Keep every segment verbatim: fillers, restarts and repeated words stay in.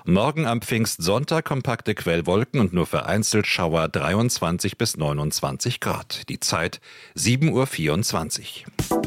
Morgen am Pfingstsonntag kompakte Quellwolken und nur vereinzelt Schauer, dreiundzwanzig bis neunundzwanzig Grad. Die Zeit sieben Uhr vierundzwanzig.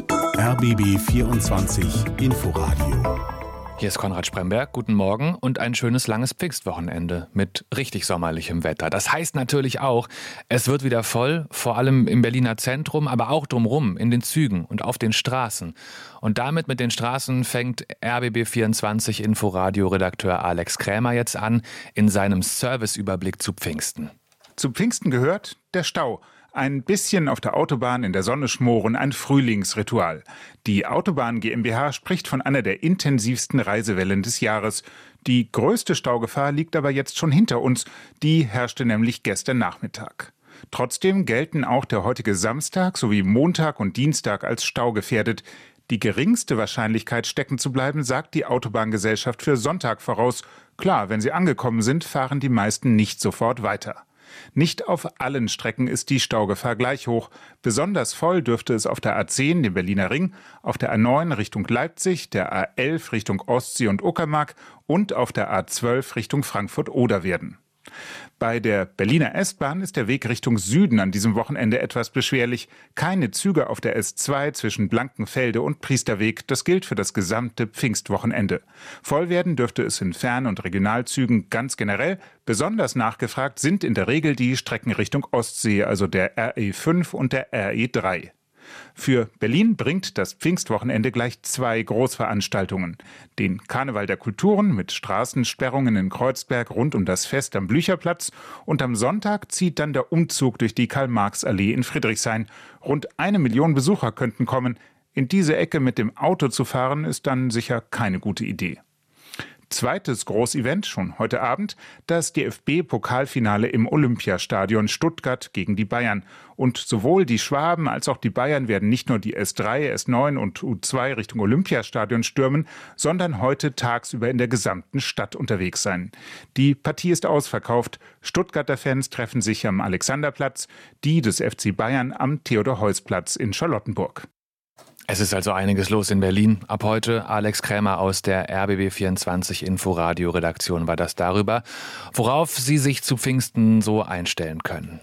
R B B vierundzwanzig Inforadio. Hier ist Konrad Spremberg, guten Morgen und ein schönes langes Pfingstwochenende mit richtig sommerlichem Wetter. Das heißt natürlich auch, es wird wieder voll, vor allem im Berliner Zentrum, aber auch drumherum, in den Zügen und auf den Straßen. Und damit mit den Straßen fängt R B B vierundzwanzig Inforadio-Redakteur Alex Krämer jetzt an in seinem Serviceüberblick zu Pfingsten. Zu Pfingsten gehört der Stau. Ein bisschen auf der Autobahn in der Sonne schmoren, ein Frühlingsritual. Die Autobahn GmbH spricht von einer der intensivsten Reisewellen des Jahres. Die größte Staugefahr liegt aber jetzt schon hinter uns. Die herrschte nämlich gestern Nachmittag. Trotzdem gelten auch der heutige Samstag sowie Montag und Dienstag als staugefährdet. Die geringste Wahrscheinlichkeit, stecken zu bleiben, sagt die Autobahngesellschaft für Sonntag voraus. Klar, wenn sie angekommen sind, fahren die meisten nicht sofort weiter. Nicht auf allen Strecken ist die Staugefahr gleich hoch. Besonders voll dürfte es auf der A zehn, dem Berliner Ring, auf der A neun Richtung Leipzig, der A elf Richtung Ostsee und Uckermark und auf der A zwölf Richtung Frankfurt-Oder werden. Bei der Berliner S-Bahn ist der Weg Richtung Süden an diesem Wochenende etwas beschwerlich. Keine Züge auf der S zwei zwischen Blankenfelde und Priesterweg. Das gilt für das gesamte Pfingstwochenende. Voll werden dürfte es in Fern- und Regionalzügen ganz generell. Besonders nachgefragt sind in der Regel die Strecken Richtung Ostsee, also der R E fünf und der R E drei. Für Berlin bringt das Pfingstwochenende gleich zwei Großveranstaltungen. Den Karneval der Kulturen mit Straßensperrungen in Kreuzberg rund um das Fest am Blücherplatz und am Sonntag zieht dann der Umzug durch die Karl-Marx-Allee in Friedrichshain. Rund eine Million Besucher könnten kommen. In diese Ecke mit dem Auto zu fahren, ist dann sicher keine gute Idee. Zweites Großevent schon heute Abend, das D F B-Pokalfinale im Olympiastadion Stuttgart gegen die Bayern. Und sowohl die Schwaben als auch die Bayern werden nicht nur die S drei, S neun und U zwei Richtung Olympiastadion stürmen, sondern heute tagsüber in der gesamten Stadt unterwegs sein. Die Partie ist ausverkauft. Stuttgarter Fans treffen sich am Alexanderplatz, die des F C Bayern am Theodor-Heuss-Platz in Charlottenburg. Es ist also einiges los in Berlin. Ab heute Alex Krämer aus der R B B vierundzwanzig Inforadio-Redaktion war das darüber, worauf Sie sich zu Pfingsten so einstellen können.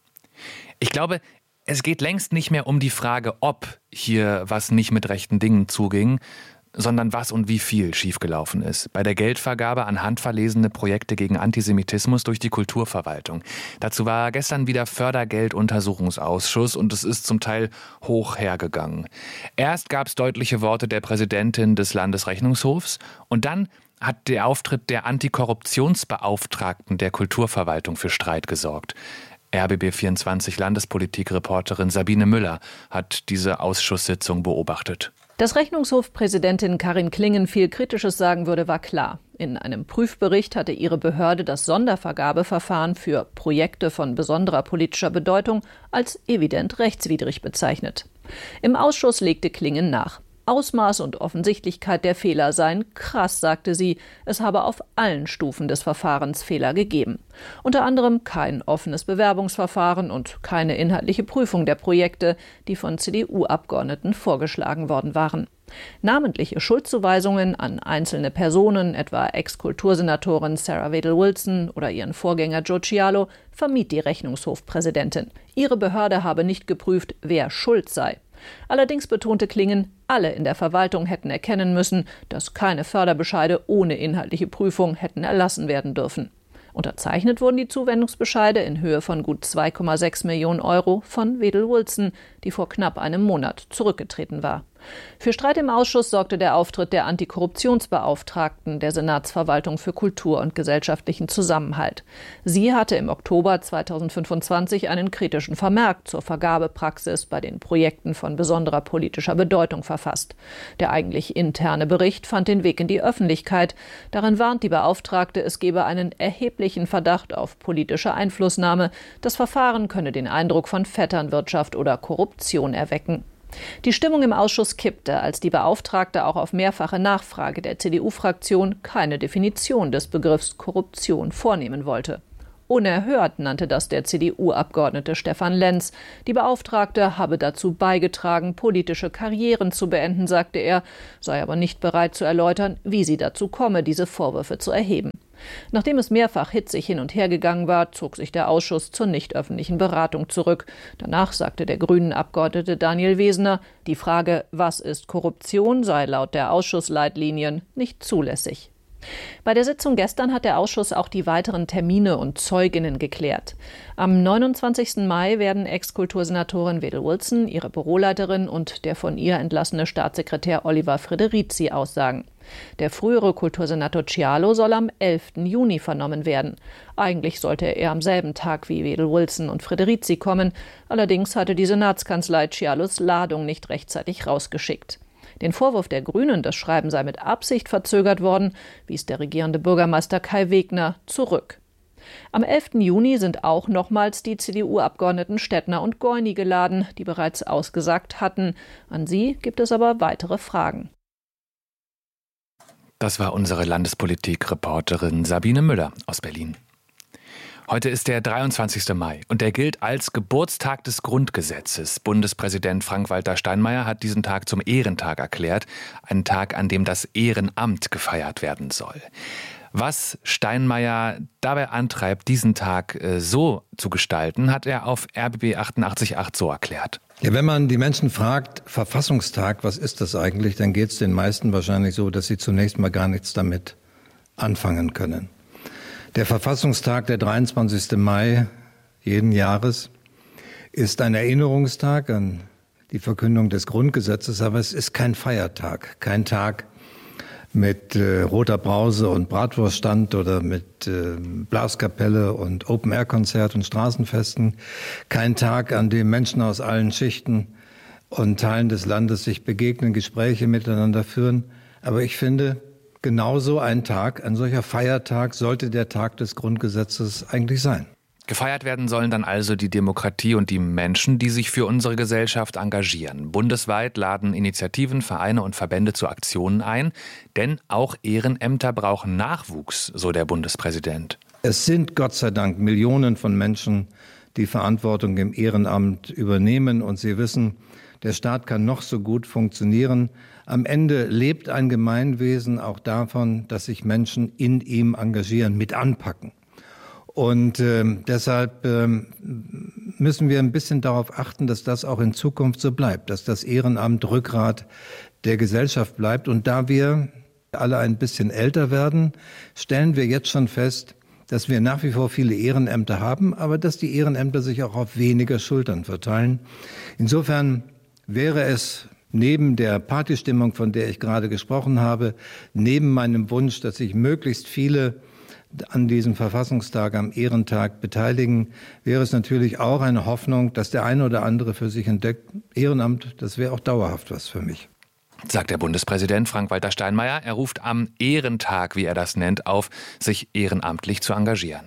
Ich glaube, es geht längst nicht mehr um die Frage, ob hier was nicht mit rechten Dingen zuging, sondern was und wie viel schiefgelaufen ist. Bei der Geldvergabe an handverlesene Projekte gegen Antisemitismus durch die Kulturverwaltung. Dazu war gestern wieder Fördergelduntersuchungsausschuss und es ist zum Teil hoch hergegangen. Erst gab es deutliche Worte der Präsidentin des Landesrechnungshofs und dann hat der Auftritt der Antikorruptionsbeauftragten der Kulturverwaltung für Streit gesorgt. R B B vierundzwanzig Landespolitik-Reporterin Sabine Müller hat diese Ausschusssitzung beobachtet. Dass Rechnungshofpräsidentin Karin Klingen viel Kritisches sagen würde, war klar. In einem Prüfbericht hatte ihre Behörde das Sondervergabeverfahren für Projekte von besonderer politischer Bedeutung als evident rechtswidrig bezeichnet. Im Ausschuss legte Klingen nach. Ausmaß und Offensichtlichkeit der Fehler seien krass, sagte sie. Es habe auf allen Stufen des Verfahrens Fehler gegeben. Unter anderem kein offenes Bewerbungsverfahren und keine inhaltliche Prüfung der Projekte, die von C D U-Abgeordneten vorgeschlagen worden waren. Namentliche Schuldzuweisungen an einzelne Personen, etwa Ex-Kultursenatorin Sarah Wedel-Wilson oder ihren Vorgänger Joe Cialo, vermied die Rechnungshofpräsidentin. Ihre Behörde habe nicht geprüft, wer schuld sei. Allerdings betonte Klingen, alle in der Verwaltung hätten erkennen müssen, dass keine Förderbescheide ohne inhaltliche Prüfung hätten erlassen werden dürfen. Unterzeichnet wurden die Zuwendungsbescheide in Höhe von gut zwei Komma sechs Millionen Euro von Wedel-Wilson, die vor knapp einem Monat zurückgetreten war. Für Streit im Ausschuss sorgte der Auftritt der Antikorruptionsbeauftragten der Senatsverwaltung für Kultur und gesellschaftlichen Zusammenhalt. Sie hatte im Oktober zweitausendfünfundzwanzig einen kritischen Vermerk zur Vergabepraxis bei den Projekten von besonderer politischer Bedeutung verfasst. Der eigentlich interne Bericht fand den Weg in die Öffentlichkeit. Darin warnt die Beauftragte, es gebe einen erheblichen Verdacht auf politische Einflussnahme. Das Verfahren könne den Eindruck von Vetternwirtschaft oder Korruption erwecken. Die Stimmung im Ausschuss kippte, als die Beauftragte auch auf mehrfache Nachfrage der C D U-Fraktion keine Definition des Begriffs Korruption vornehmen wollte. Unerhört nannte das der C D U-Abgeordnete Stefan Lenz. Die Beauftragte habe dazu beigetragen, politische Karrieren zu beenden, sagte er, sei aber nicht bereit zu erläutern, wie sie dazu komme, diese Vorwürfe zu erheben. Nachdem es mehrfach hitzig hin und her gegangen war, zog sich der Ausschuss zur nicht öffentlichen Beratung zurück. Danach sagte der Grünen-Abgeordnete Daniel Wesener, die Frage, was ist Korruption, sei laut der Ausschussleitlinien nicht zulässig. Bei der Sitzung gestern hat der Ausschuss auch die weiteren Termine und Zeuginnen geklärt. Am neunundzwanzigsten Mai werden Ex-Kultursenatorin Wedel Wilson, ihre Büroleiterin und der von ihr entlassene Staatssekretär Oliver Frederici aussagen. Der frühere Kultursenator Cialo soll am elften Juni vernommen werden. Eigentlich sollte er am selben Tag wie Wedel Wilson und Frederici kommen. Allerdings hatte die Senatskanzlei Cialos Ladung nicht rechtzeitig rausgeschickt. Den Vorwurf der Grünen, das Schreiben sei mit Absicht verzögert worden, wies der regierende Bürgermeister Kai Wegner zurück. Am elften Juni sind auch nochmals die C D U-Abgeordneten Stettner und Goini geladen, die bereits ausgesagt hatten. An sie gibt es aber weitere Fragen. Das war unsere Landespolitik-Reporterin Sabine Müller aus Berlin. Heute ist der dreiundzwanzigste Mai und der gilt als Geburtstag des Grundgesetzes. Bundespräsident Frank-Walter Steinmeier hat diesen Tag zum Ehrentag erklärt, einen Tag, an dem das Ehrenamt gefeiert werden soll. Was Steinmeier dabei antreibt, diesen Tag äh, so zu gestalten, hat er auf R B B achtundachtzig Komma acht so erklärt. Ja, wenn man die Menschen fragt, Verfassungstag, was ist das eigentlich, dann geht es den meisten wahrscheinlich so, dass sie zunächst mal gar nichts damit anfangen können. Der Verfassungstag, der dreiundzwanzigste Mai jeden Jahres, ist ein Erinnerungstag an die Verkündung des Grundgesetzes, aber es ist kein Feiertag, kein Tag mit äh, roter Brause und Bratwurststand oder mit äh, Blaskapelle und Open-Air-Konzert und Straßenfesten, kein Tag, an dem Menschen aus allen Schichten und Teilen des Landes sich begegnen, Gespräche miteinander führen. Aber ich finde, genauso ein Tag, ein solcher Feiertag sollte der Tag des Grundgesetzes eigentlich sein. Gefeiert werden sollen dann also die Demokratie und die Menschen, die sich für unsere Gesellschaft engagieren. Bundesweit laden Initiativen, Vereine und Verbände zu Aktionen ein, denn auch Ehrenämter brauchen Nachwuchs, so der Bundespräsident. Es sind Gott sei Dank Millionen von Menschen, die Verantwortung im Ehrenamt übernehmen und sie wissen, der Staat kann noch so gut funktionieren. Am Ende lebt ein Gemeinwesen auch davon, dass sich Menschen in ihm engagieren, mit anpacken. Und äh, deshalb äh, müssen wir ein bisschen darauf achten, dass das auch in Zukunft so bleibt, dass das Ehrenamt Rückgrat der Gesellschaft bleibt. Und da wir alle ein bisschen älter werden, stellen wir jetzt schon fest, dass wir nach wie vor viele Ehrenämter haben, aber dass die Ehrenämter sich auch auf weniger Schultern verteilen. Insofern wäre es neben der Partystimmung, von der ich gerade gesprochen habe, neben meinem Wunsch, dass sich möglichst viele an diesem Verfassungstag, am Ehrentag beteiligen, wäre es natürlich auch eine Hoffnung, dass der eine oder andere für sich entdeckt, Ehrenamt, das wäre auch dauerhaft was für mich. Sagt der Bundespräsident Frank-Walter Steinmeier. Er ruft am Ehrentag, wie er das nennt, auf, sich ehrenamtlich zu engagieren.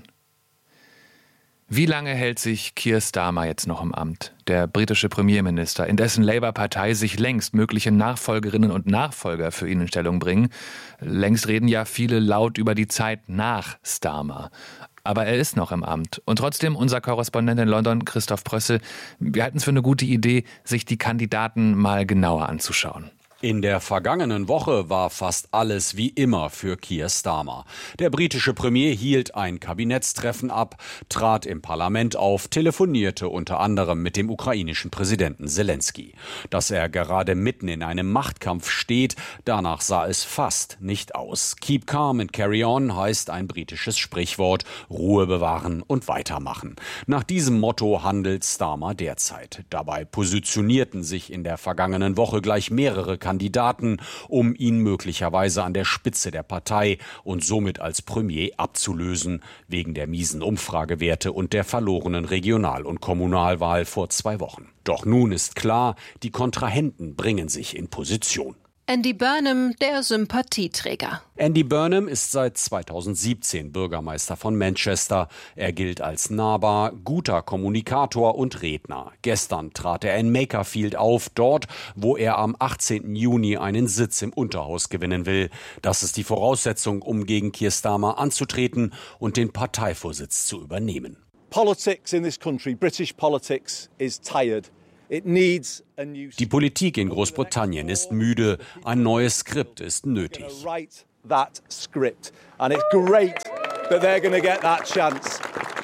Wie lange hält sich Keir Starmer jetzt noch im Amt? Der britische Premierminister, in dessen Labour-Partei sich längst mögliche Nachfolgerinnen und Nachfolger für ihn in Stellung bringen. Längst reden ja viele laut über die Zeit nach Starmer. Aber er ist noch im Amt. Und trotzdem, unser Korrespondent in London, Christoph Prössel, wir halten es für eine gute Idee, sich die Kandidaten mal genauer anzuschauen. In der vergangenen Woche war fast alles wie immer für Keir Starmer. Der britische Premier hielt ein Kabinettstreffen ab, trat im Parlament auf, telefonierte unter anderem mit dem ukrainischen Präsidenten Zelensky. Dass er gerade mitten in einem Machtkampf steht, danach sah es fast nicht aus. Keep calm and carry on heißt ein britisches Sprichwort, Ruhe bewahren und weitermachen. Nach diesem Motto handelt Starmer derzeit. Dabei positionierten sich in der vergangenen Woche gleich mehrere Kandidaten, um ihn möglicherweise an der Spitze der Partei und somit als Premier abzulösen, wegen der miesen Umfragewerte und der verlorenen Regional- und Kommunalwahl vor zwei Wochen. Doch nun ist klar, die Kontrahenten bringen sich in Position. Andy Burnham, der Sympathieträger. Andy Burnham ist seit zweitausendsiebzehn Bürgermeister von Manchester. Er gilt als nahbar, guter Kommunikator und Redner. Gestern trat er in Makerfield auf, dort, wo er am achtzehnten Juni einen Sitz im Unterhaus gewinnen will. Das ist die Voraussetzung, um gegen Keir Starmer anzutreten und den Parteivorsitz zu übernehmen. Politics in this country, British politics, is tired. Die Politik in Großbritannien ist müde. Ein neues Skript ist nötig. but they're going to get that chance.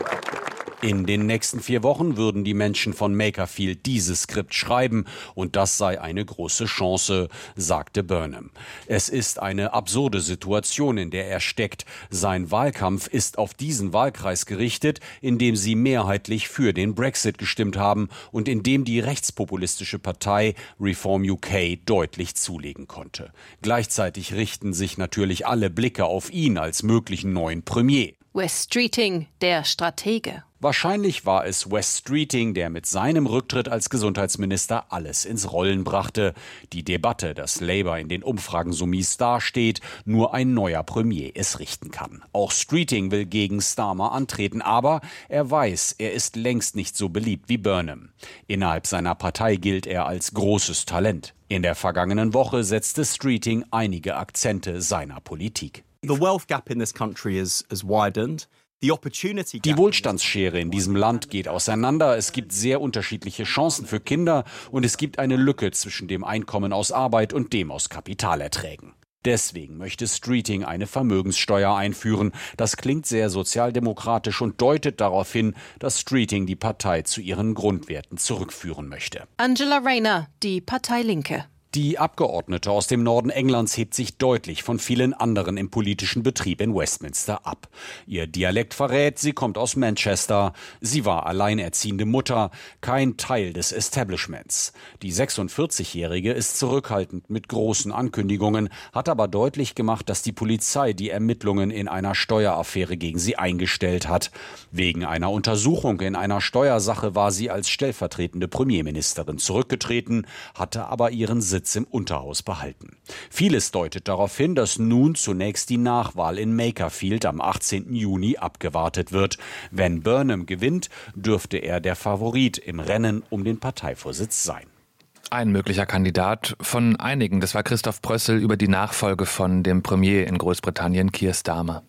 In den nächsten vier Wochen würden die Menschen von Makerfield dieses Skript schreiben und das sei eine große Chance, sagte Burnham. Es ist eine absurde Situation, in der er steckt. Sein Wahlkampf ist auf diesen Wahlkreis gerichtet, in dem sie mehrheitlich für den Brexit gestimmt haben und in dem die rechtspopulistische Partei Reform U K deutlich zulegen konnte. Gleichzeitig richten sich natürlich alle Blicke auf ihn als möglichen neuen Premier. Wes Streeting, der Stratege. Wahrscheinlich war es Wes Streeting, der mit seinem Rücktritt als Gesundheitsminister alles ins Rollen brachte. Die Debatte, dass Labour in den Umfragen so mies dasteht, nur ein neuer Premier es richten kann. Auch Streeting will gegen Starmer antreten, aber er weiß, er ist längst nicht so beliebt wie Burnham. Innerhalb seiner Partei gilt er als großes Talent. In der vergangenen Woche setzte Streeting einige Akzente seiner Politik. The wealth gap in this country is, is widened. Die Wohlstandsschere in diesem Land geht auseinander. Es gibt sehr unterschiedliche Chancen für Kinder und es gibt eine Lücke zwischen dem Einkommen aus Arbeit und dem aus Kapitalerträgen. Deswegen möchte Streeting eine Vermögenssteuer einführen. Das klingt sehr sozialdemokratisch und deutet darauf hin, dass Streeting die Partei zu ihren Grundwerten zurückführen möchte. Angela Rayner, die Partei Linke. Die Abgeordnete aus dem Norden Englands hebt sich deutlich von vielen anderen im politischen Betrieb in Westminster ab. Ihr Dialekt verrät, sie kommt aus Manchester. Sie war alleinerziehende Mutter, kein Teil des Establishments. Die sechsundvierzigjährige ist zurückhaltend mit großen Ankündigungen, hat aber deutlich gemacht, dass die Polizei die Ermittlungen in einer Steueraffäre gegen sie eingestellt hat. Wegen einer Untersuchung in einer Steuersache war sie als stellvertretende Premierministerin zurückgetreten, hatte aber ihren Sitz im Unterhaus behalten. Vieles deutet darauf hin, dass nun zunächst die Nachwahl in Makerfield am achtzehnten Juni abgewartet wird. Wenn Burnham gewinnt, dürfte er der Favorit im Rennen um den Parteivorsitz sein. Ein möglicher Kandidat von einigen, das war Christoph Prössel über die Nachfolge von dem Premier in Großbritannien, Keir Starmer.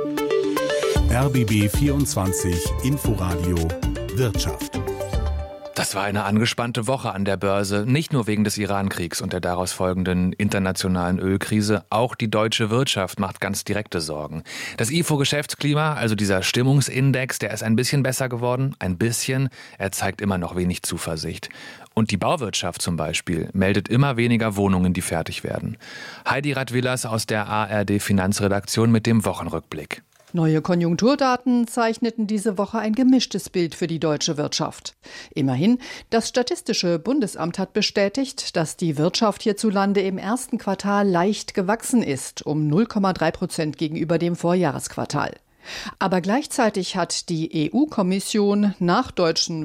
R B B vierundzwanzig Inforadio Wirtschaft. Das war eine angespannte Woche an der Börse, nicht nur wegen des Iran-Kriegs und der daraus folgenden internationalen Ölkrise. Auch die deutsche Wirtschaft macht ganz direkte Sorgen. Das I F O-Geschäftsklima, also dieser Stimmungsindex, der ist ein bisschen besser geworden. Ein bisschen. Er zeigt immer noch wenig Zuversicht. Und die Bauwirtschaft zum Beispiel meldet immer weniger Wohnungen, die fertig werden. Heidi Radwilas aus der A R D-Finanzredaktion mit dem Wochenrückblick. Neue Konjunkturdaten zeichneten diese Woche ein gemischtes Bild für die deutsche Wirtschaft. Immerhin, das Statistische Bundesamt hat bestätigt, dass die Wirtschaft hierzulande im ersten Quartal leicht gewachsen ist, um null Komma drei Prozent gegenüber dem Vorjahresquartal. Aber gleichzeitig hat die E U-Kommission nach deutschen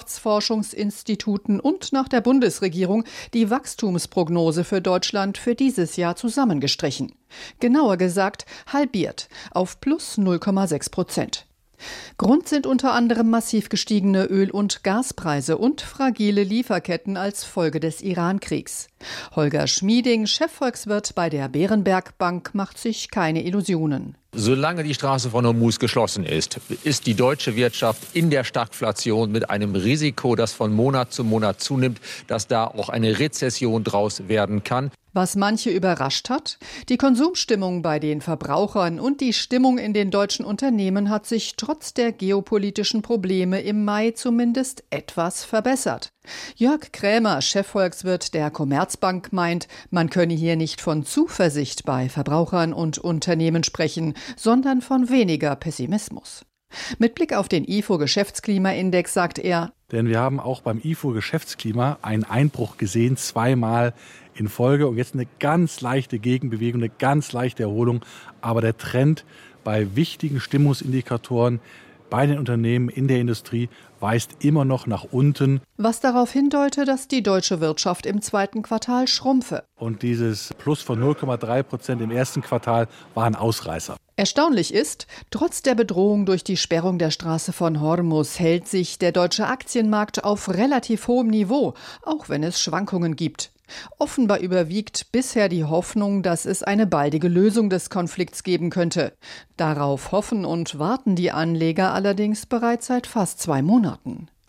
Wirtschaftsforschungsinstituten und nach der Bundesregierung die Wachstumsprognose für Deutschland für dieses Jahr zusammengestrichen. Genauer gesagt halbiert auf plus null Komma sechs Prozent. Grund sind unter anderem massiv gestiegene Öl- und Gaspreise und fragile Lieferketten als Folge des Iran-Kriegs. Holger Schmieding, Chefvolkswirt bei der Berenberg Bank, macht sich keine Illusionen. Solange die Straße von Hormuz geschlossen ist, ist die deutsche Wirtschaft in der Stagflation mit einem Risiko, das von Monat zu Monat zunimmt, dass da auch eine Rezession draus werden kann. Was manche überrascht hat, die Konsumstimmung bei den Verbrauchern und die Stimmung in den deutschen Unternehmen hat sich trotz der geopolitischen Probleme im Mai zumindest etwas verbessert. Jörg Krämer, Chefvolkswirt der Commerzbank, meint, man könne hier nicht von Zuversicht bei Verbrauchern und Unternehmen sprechen, sondern von weniger Pessimismus. Mit Blick auf den I F O-Geschäftsklimaindex sagt er: Denn wir haben auch beim I F O-Geschäftsklima einen Einbruch gesehen, zweimal in Folge. Und jetzt eine ganz leichte Gegenbewegung, eine ganz leichte Erholung. Aber der Trend bei wichtigen Stimmungsindikatoren bei den Unternehmen in der Industrie weist immer noch nach unten. Was darauf hindeute, dass die deutsche Wirtschaft im zweiten Quartal schrumpfe. Und dieses Plus von null Komma drei Prozent im ersten Quartal war ein Ausreißer. Erstaunlich ist, trotz der Bedrohung durch die Sperrung der Straße von Hormuz hält sich der deutsche Aktienmarkt auf relativ hohem Niveau, auch wenn es Schwankungen gibt. Offenbar überwiegt bisher die Hoffnung, dass es eine baldige Lösung des Konflikts geben könnte. Darauf hoffen und warten die Anleger allerdings bereits seit fast zwei Monaten.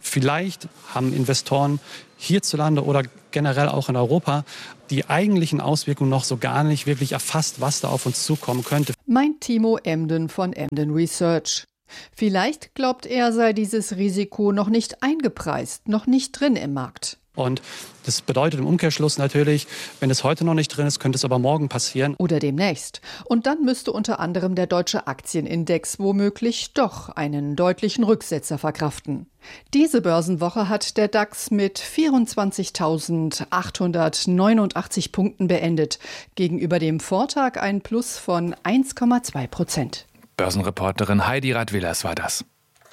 Vielleicht haben Investoren hierzulande oder generell auch in Europa die eigentlichen Auswirkungen noch so gar nicht wirklich erfasst, was da auf uns zukommen könnte. Meint Timo Emden von Emden Research. Vielleicht glaubt er, sei dieses Risiko noch nicht eingepreist, noch nicht drin im Markt. Und das bedeutet im Umkehrschluss natürlich, wenn es heute noch nicht drin ist, könnte es aber morgen passieren. Oder demnächst. Und dann müsste unter anderem der deutsche Aktienindex womöglich doch einen deutlichen Rücksetzer verkraften. Diese Börsenwoche hat der DAX mit vierundzwanzigtausendachthundertneunundachtzig Punkten beendet. Gegenüber dem Vortag ein Plus von eins Komma zwei Prozent. Börsenreporterin Heidi Radwillers war das.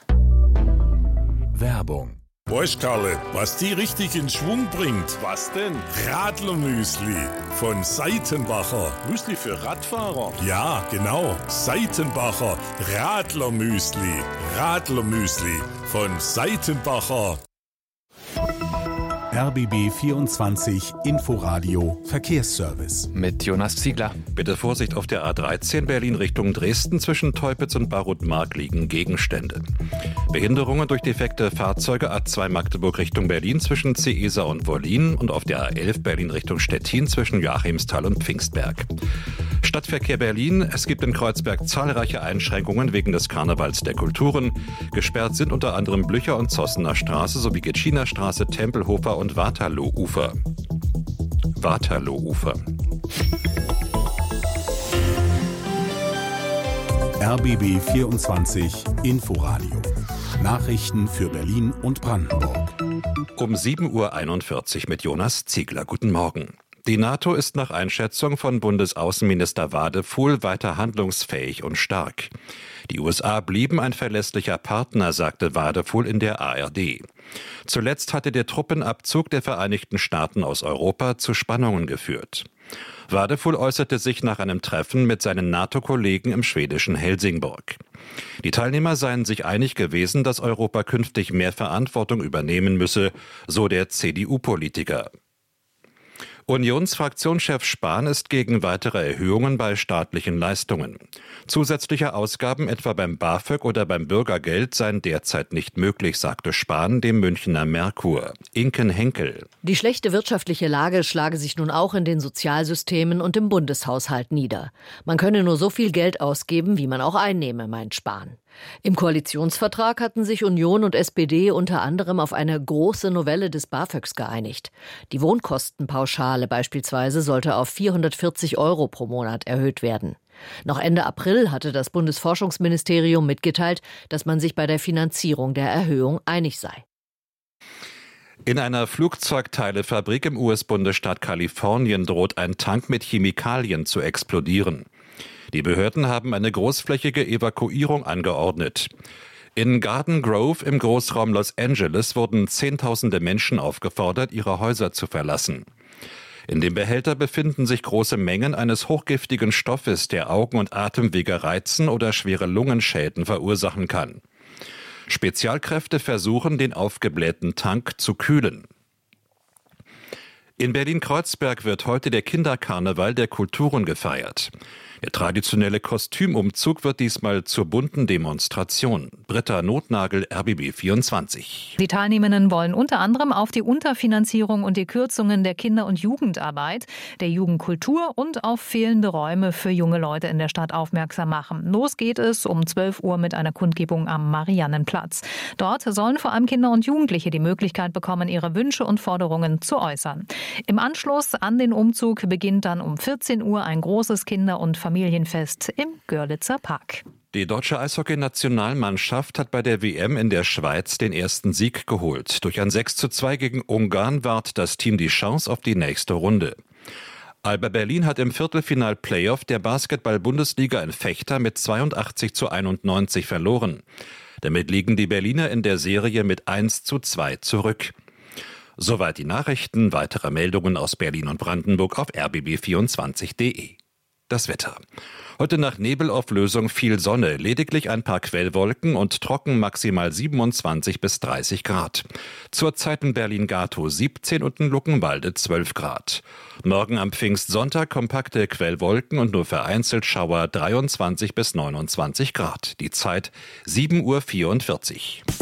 Werbung. Weißt Karle, was die richtig in Schwung bringt? Was denn? Radlermüsli von Seitenbacher. Müsli für Radfahrer? Ja, genau. Seitenbacher Radlermüsli. Radlermüsli von Seitenbacher. R B B vierundzwanzig Inforadio Verkehrsservice. Mit Jonas Ziegler. Bitte Vorsicht auf der A dreizehn Berlin Richtung Dresden. Zwischen Teupitz und Barutmark liegen Gegenstände. Behinderungen durch defekte Fahrzeuge A zwei Magdeburg Richtung Berlin zwischen Ceesa und Wollin und auf der A elf Berlin Richtung Stettin zwischen Joachimsthal und Pfingstberg. Stadtverkehr Berlin. Es gibt in Kreuzberg zahlreiche Einschränkungen wegen des Karnevals der Kulturen. Gesperrt sind unter anderem Blücher- und Zossener Straße sowie Gitschiner Straße, Tempelhofer und Waterloo-Ufer. Waterloo-Ufer. R B B vierundzwanzig Inforadio. Nachrichten für Berlin und Brandenburg. Um sieben Uhr einundvierzig mit Jonas Ziegler. Guten Morgen. Die NATO ist nach Einschätzung von Bundesaußenminister Wadefuhl weiter handlungsfähig und stark. Die U S A blieben ein verlässlicher Partner, sagte Wadefuhl in der A R D. Zuletzt hatte der Truppenabzug der Vereinigten Staaten aus Europa zu Spannungen geführt. Wadefuhl äußerte sich nach einem Treffen mit seinen NATO-Kollegen im schwedischen Helsingborg. Die Teilnehmer seien sich einig gewesen, dass Europa künftig mehr Verantwortung übernehmen müsse, so der C D U-Politiker. Unionsfraktionschef Spahn ist gegen weitere Erhöhungen bei staatlichen Leistungen. Zusätzliche Ausgaben etwa beim BAföG oder beim Bürgergeld seien derzeit nicht möglich, sagte Spahn dem Münchner Merkur. Inken Henkel. Die schlechte wirtschaftliche Lage schlage sich nun auch in den Sozialsystemen und im Bundeshaushalt nieder. Man könne nur so viel Geld ausgeben, wie man auch einnehme, meint Spahn. Im Koalitionsvertrag hatten sich Union und S P D unter anderem auf eine große Novelle des BAföGs geeinigt. Die Wohnkostenpauschale beispielsweise sollte auf vierhundertvierzig Euro pro Monat erhöht werden. Noch Ende April hatte das Bundesforschungsministerium mitgeteilt, dass man sich bei der Finanzierung der Erhöhung einig sei. In einer Flugzeugteilefabrik im U S-Bundesstaat Kalifornien droht ein Tank mit Chemikalien zu explodieren. Die Behörden haben eine großflächige Evakuierung angeordnet. In Garden Grove im Großraum Los Angeles wurden Zehntausende Menschen aufgefordert, ihre Häuser zu verlassen. In dem Behälter befinden sich große Mengen eines hochgiftigen Stoffes, der Augen- und Atemwege reizen oder schwere Lungenschäden verursachen kann. Spezialkräfte versuchen, den aufgeblähten Tank zu kühlen. In Berlin-Kreuzberg wird heute der Kinderkarneval der Kulturen gefeiert. Der traditionelle Kostümumzug wird diesmal zur bunten Demonstration. Britta Notnagel, R B B vierundzwanzig. Die Teilnehmenden wollen unter anderem auf die Unterfinanzierung und die Kürzungen der Kinder- und Jugendarbeit, der Jugendkultur und auf fehlende Räume für junge Leute in der Stadt aufmerksam machen. Los geht es um zwölf Uhr mit einer Kundgebung am Mariannenplatz. Dort sollen vor allem Kinder und Jugendliche die Möglichkeit bekommen, ihre Wünsche und Forderungen zu äußern. Im Anschluss an den Umzug beginnt dann um vierzehn Uhr ein großes Kinder- und Familienfest im Görlitzer Park. Die deutsche Eishockey-Nationalmannschaft hat bei der W M in der Schweiz den ersten Sieg geholt. Durch ein sechs zu zwei gegen Ungarn wahrt das Team die Chance auf die nächste Runde. Alba Berlin hat im Viertelfinal-Playoff der Basketball-Bundesliga in Vechta mit zweiundachtzig zu einundneunzig verloren. Damit liegen die Berliner in der Serie mit eins zu zwei zurück. Soweit die Nachrichten. Weitere Meldungen aus Berlin und Brandenburg auf r b b vierundzwanzig punkt d e. Das Wetter. Heute nach Nebelauflösung viel Sonne, lediglich ein paar Quellwolken und trocken, maximal siebenundzwanzig bis dreißig Grad. Zurzeit in Berlin-Gatow siebzehn und in Luckenwalde zwölf Grad. Morgen am Pfingstsonntag kompakte Quellwolken und nur vereinzelt Schauer dreiundzwanzig bis neunundzwanzig Grad. Die Zeit sieben Uhr vierundvierzig.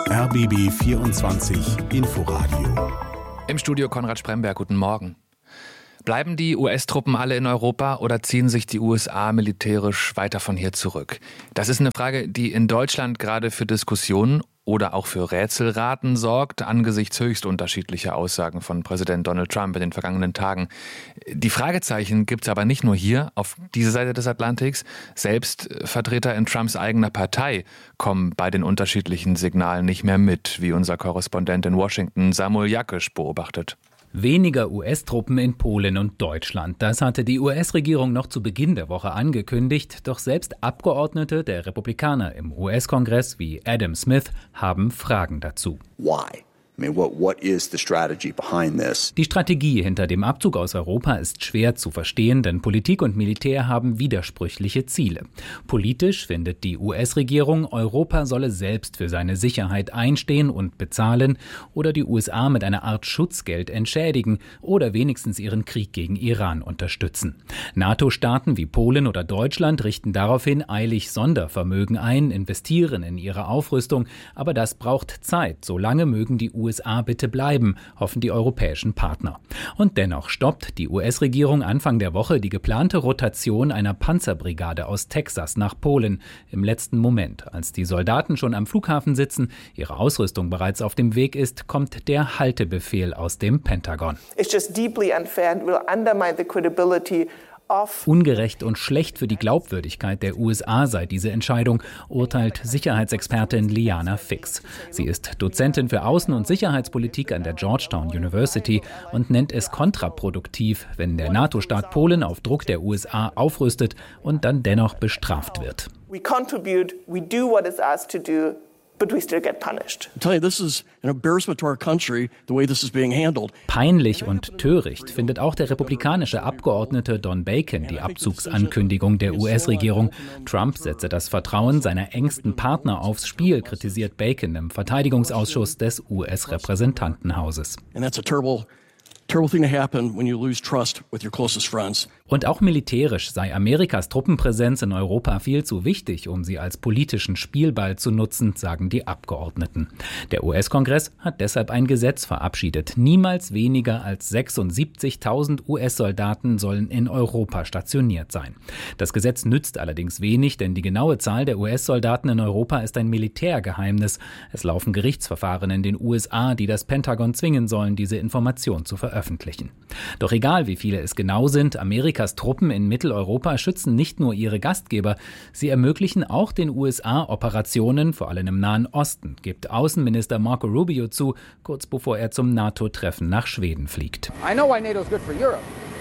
R B B vierundzwanzig Inforadio. Im Studio Konrad Spremberg, guten Morgen. Bleiben die U S-Truppen alle in Europa oder ziehen sich die U S A militärisch weiter von hier zurück? Das ist eine Frage, die in Deutschland gerade für Diskussionen oder auch für Rätselraten sorgt, angesichts höchst unterschiedlicher Aussagen von Präsident Donald Trump in den vergangenen Tagen. Die Fragezeichen gibt es aber nicht nur hier, auf dieser Seite des Atlantiks. Selbst Vertreter in Trumps eigener Partei kommen bei den unterschiedlichen Signalen nicht mehr mit, wie unser Korrespondent in Washington Samuel Jakisch beobachtet. Weniger U S-Truppen in Polen und Deutschland. Das hatte die U S-Regierung noch zu Beginn der Woche angekündigt. Doch selbst Abgeordnete der Republikaner im U S-Kongress wie Adam Smith haben Fragen dazu. Why? I mean, what, what is the strategy behind this? Die Strategie hinter dem Abzug aus Europa ist schwer zu verstehen, denn Politik und Militär haben widersprüchliche Ziele. Politisch findet die U S-Regierung, Europa solle selbst für seine Sicherheit einstehen und bezahlen oder die U S A mit einer Art Schutzgeld entschädigen oder wenigstens ihren Krieg gegen Iran unterstützen. NATO-Staaten wie Polen oder Deutschland richten daraufhin eilig Sondervermögen ein, investieren in ihre Aufrüstung, aber das braucht Zeit. Solange mögen die U S A bitte bleiben, hoffen die europäischen Partner. Und dennoch stoppt die U S-Regierung Anfang der Woche die geplante Rotation einer Panzerbrigade aus Texas nach Polen im letzten Moment. Als die Soldaten schon am Flughafen sitzen, ihre Ausrüstung bereits auf dem Weg ist, kommt der Haltebefehl aus dem Pentagon. It's just deeply unfair and will undermine the credibility. Ungerecht und schlecht für die Glaubwürdigkeit der U S A sei diese Entscheidung, urteilt Sicherheitsexpertin Liana Fix. Sie ist Dozentin für Außen- und Sicherheitspolitik an der Georgetown University und nennt es kontraproduktiv, wenn der NATO-Staat Polen auf Druck der U S A aufrüstet und dann dennoch bestraft wird. We contribute, we do what is asked to do. But we still get punished. I tell you, this is an embarrassment to our country, the way this is being handled. Peinlich und töricht findet auch der republikanische Abgeordnete Don Bacon die Abzugsankündigung der U S-Regierung. Trump setze das Vertrauen seiner engsten Partner aufs Spiel, kritisiert Bacon im Verteidigungsausschuss des U S-Repräsentantenhauses. And that's a terrible Terrible thing to happen when you lose trust with your closest friends. Und auch militärisch sei Amerikas Truppenpräsenz in Europa viel zu wichtig, um sie als politischen Spielball zu nutzen, sagen die Abgeordneten. Der U S-Kongress hat deshalb ein Gesetz verabschiedet. Niemals weniger als sechsundsiebzigtausend U S-Soldaten sollen in Europa stationiert sein. Das Gesetz nützt allerdings wenig, denn die genaue Zahl der U S-Soldaten in Europa ist ein Militärgeheimnis. Es laufen Gerichtsverfahren in den U S A, die das Pentagon zwingen sollen, diese Information zu veröffentlichen. Veröffentlichen. Doch egal, wie viele es genau sind, Amerikas Truppen in Mitteleuropa schützen nicht nur ihre Gastgeber, sie ermöglichen auch den U S A Operationen, vor allem im Nahen Osten, gibt Außenminister Marco Rubio zu, kurz bevor er zum NATO-Treffen nach Schweden fliegt. I know why NATO is good for Europe.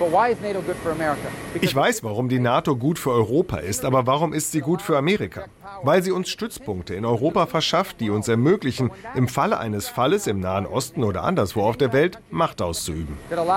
Ich weiß, warum die NATO gut für Europa ist, aber warum ist sie gut für Amerika? Weil sie uns Stützpunkte in Europa verschafft, die uns ermöglichen, im Falle eines Falles im Nahen Osten oder anderswo auf der Welt Macht auszuüben.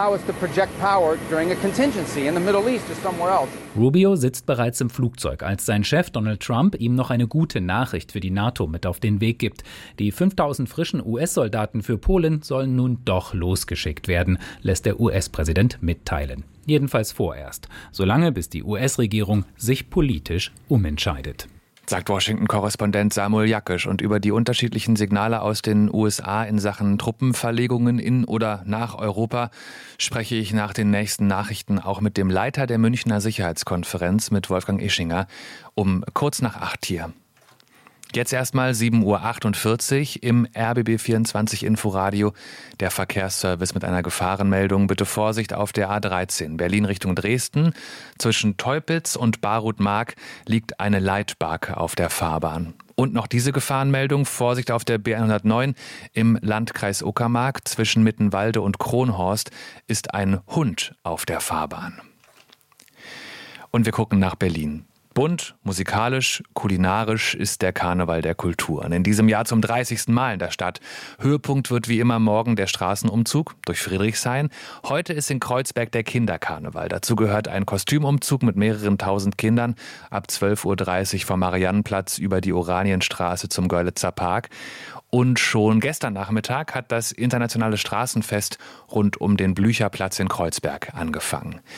Rubio sitzt bereits im Flugzeug, als sein Chef Donald Trump ihm noch eine gute Nachricht für die NATO mit auf den Weg gibt. Die fünftausend frischen U S-Soldaten für Polen sollen nun doch losgeschickt werden, lässt der U S-Präsident mitteilen. Jedenfalls vorerst, solange bis die U S-Regierung sich politisch umentscheidet. Sagt Washington-Korrespondent Samuel Jakisch. Und über die unterschiedlichen Signale aus den U S A in Sachen Truppenverlegungen in oder nach Europa spreche ich nach den nächsten Nachrichten auch mit dem Leiter der Münchner Sicherheitskonferenz, mit Wolfgang Ischinger, um kurz nach acht hier. Jetzt erstmal sieben Uhr achtundvierzig im R B B vierundzwanzig Inforadio, der Verkehrsservice mit einer Gefahrenmeldung. Bitte Vorsicht auf der A dreizehn, Berlin Richtung Dresden. Zwischen Teupitz und Barut-Mark liegt eine Leitbarke auf der Fahrbahn. Und noch diese Gefahrenmeldung, Vorsicht auf der B hundertneun im Landkreis Uckermark. Zwischen Mittenwalde und Kronhorst ist ein Hund auf der Fahrbahn. Und wir gucken nach Berlin. Bunt, musikalisch, kulinarisch ist der Karneval der Kulturen. In diesem Jahr zum dreißigsten Mal in der Stadt. Höhepunkt wird wie immer morgen der Straßenumzug durch Friedrichshain. Heute ist in Kreuzberg der Kinderkarneval. Dazu gehört ein Kostümumzug mit mehreren tausend Kindern ab zwölf Uhr dreißig vom Mariannenplatz über die Oranienstraße zum Görlitzer Park. Und schon gestern Nachmittag hat das internationale Straßenfest rund um den Blücherplatz in Kreuzberg angefangen.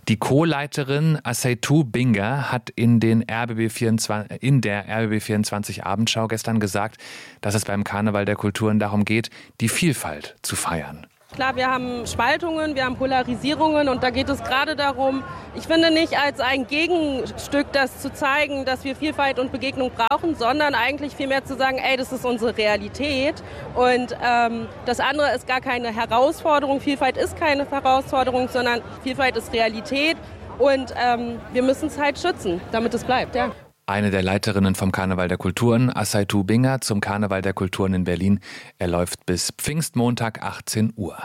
Die Co-Leiterin Aseitou Binga hat in, den R B B vierundzwanzig, in der R B B vierundzwanzig Abendschau gestern gesagt, dass es beim Karneval der Kulturen darum geht, die Vielfalt zu feiern. Klar, wir haben Spaltungen, wir haben Polarisierungen und da geht es gerade darum, ich finde nicht als ein Gegenstück das zu zeigen, dass wir Vielfalt und Begegnung brauchen, sondern eigentlich vielmehr zu sagen, ey, das ist unsere Realität und ähm, das andere ist gar keine Herausforderung, Vielfalt ist keine Herausforderung, sondern Vielfalt ist Realität und ähm, wir müssen es halt schützen, damit es bleibt, ja. Eine der Leiterinnen vom Karneval der Kulturen, Aseitou Binga, zum Karneval der Kulturen in Berlin. Er läuft bis Pfingstmontag achtzehn Uhr.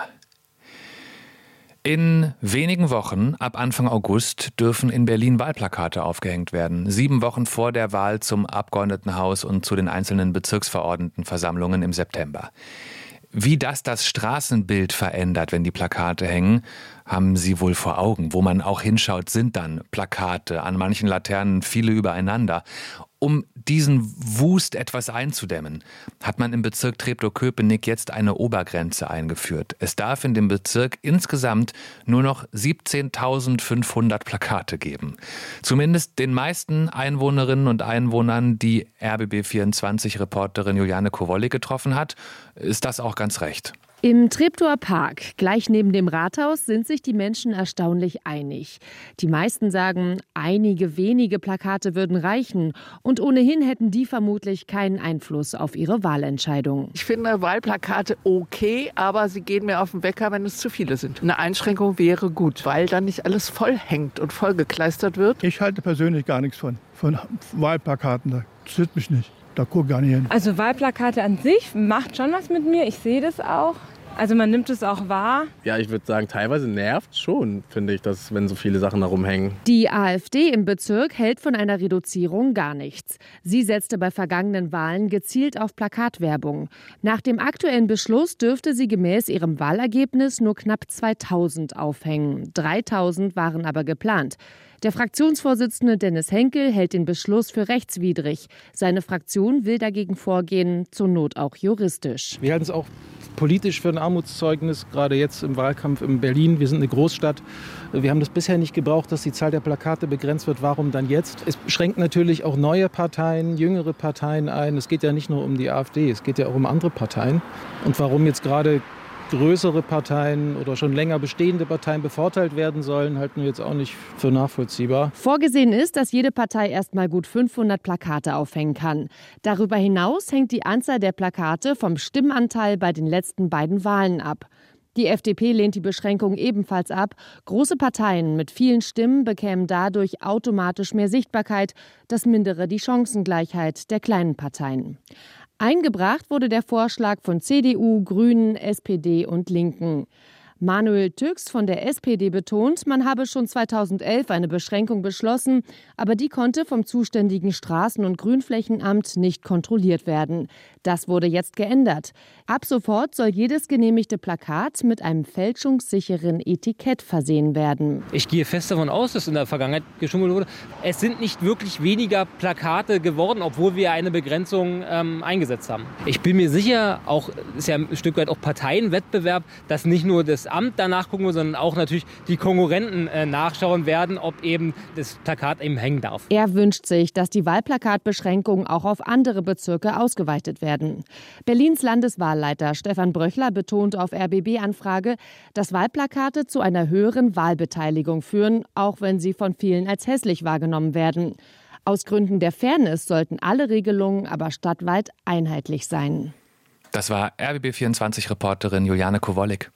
In wenigen Wochen, ab Anfang August, dürfen in Berlin Wahlplakate aufgehängt werden. Sieben Wochen vor der Wahl zum Abgeordnetenhaus und zu den einzelnen Bezirksverordnetenversammlungen im September. Wie das das Straßenbild verändert, wenn die Plakate hängen, haben Sie wohl vor Augen. Wo man auch hinschaut, sind dann Plakate, an manchen Laternen viele übereinander. Um diesen Wust etwas einzudämmen, hat man im Bezirk Treptow-Köpenick jetzt eine Obergrenze eingeführt. Es darf in dem Bezirk insgesamt nur noch siebzehntausendfünfhundert Plakate geben. Zumindest den meisten Einwohnerinnen und Einwohnern, die R B B vierundzwanzig-Reporterin Juliane Kowollik getroffen hat, ist das auch ganz recht. Im Treptower Park, gleich neben dem Rathaus, sind sich die Menschen erstaunlich einig. Die meisten sagen, einige wenige Plakate würden reichen und ohnehin hätten die vermutlich keinen Einfluss auf ihre Wahlentscheidung. Ich finde Wahlplakate okay, aber sie gehen mir auf den Wecker, wenn es zu viele sind. Eine Einschränkung wäre gut, weil dann nicht alles voll hängt und vollgekleistert wird. Ich halte persönlich gar nichts von, von Wahlplakaten, das interessiert mich nicht. Da guck gar nicht hin. Also Wahlplakate an sich macht schon was mit mir. Ich sehe das auch. Also man nimmt es auch wahr. Ja, ich würde sagen, teilweise nervt schon, finde ich, dass, wenn so viele Sachen da rumhängen. Die AfD im Bezirk hält von einer Reduzierung gar nichts. Sie setzte bei vergangenen Wahlen gezielt auf Plakatwerbung. Nach dem aktuellen Beschluss dürfte sie gemäß ihrem Wahlergebnis nur knapp zweitausend aufhängen. dreitausend waren aber geplant. Der Fraktionsvorsitzende Dennis Henkel hält den Beschluss für rechtswidrig. Seine Fraktion will dagegen vorgehen, zur Not auch juristisch. Wir halten es auch politisch für ein Armutszeugnis, gerade jetzt im Wahlkampf in Berlin. Wir sind eine Großstadt. Wir haben das bisher nicht gebraucht, dass die Zahl der Plakate begrenzt wird. Warum dann jetzt? Es schränkt natürlich auch neue Parteien, jüngere Parteien ein. Es geht ja nicht nur um die AfD, es geht ja auch um andere Parteien. Und warum jetzt gerade größere Parteien oder schon länger bestehende Parteien bevorteilt werden sollen, halten wir jetzt auch nicht für nachvollziehbar. Vorgesehen ist, dass jede Partei erst mal gut fünfhundert Plakate aufhängen kann. Darüber hinaus hängt die Anzahl der Plakate vom Stimmanteil bei den letzten beiden Wahlen ab. Die F D P lehnt die Beschränkung ebenfalls ab. Große Parteien mit vielen Stimmen bekämen dadurch automatisch mehr Sichtbarkeit. Das mindere die Chancengleichheit der kleinen Parteien. Eingebracht wurde der Vorschlag von C D U, Grünen, S P D und Linken. Manuel Tüx von der S P D betont, man habe schon zweitausendelf eine Beschränkung beschlossen, aber die konnte vom zuständigen Straßen- und Grünflächenamt nicht kontrolliert werden. Das wurde jetzt geändert. Ab sofort soll jedes genehmigte Plakat mit einem fälschungssicheren Etikett versehen werden. Ich gehe fest davon aus, dass in der Vergangenheit geschummelt wurde. Es sind nicht wirklich weniger Plakate geworden, obwohl wir eine Begrenzung ähm, eingesetzt haben. Ich bin mir sicher, auch ist ja ein Stück weit auch Parteienwettbewerb, dass nicht nur das Amt danach gucken muss, sondern auch natürlich die Konkurrenten äh, nachschauen werden, ob eben das Plakat eben hängen darf. Er wünscht sich, dass die Wahlplakatbeschränkungen auch auf andere Bezirke ausgeweitet werden. Berlins Landeswahlleiter Stefan Bröchler betont auf R B B-Anfrage, dass Wahlplakate zu einer höheren Wahlbeteiligung führen, auch wenn sie von vielen als hässlich wahrgenommen werden. Aus Gründen der Fairness sollten alle Regelungen aber stadtweit einheitlich sein. Das war R B B vierundzwanzig-Reporterin Juliane Kowollik.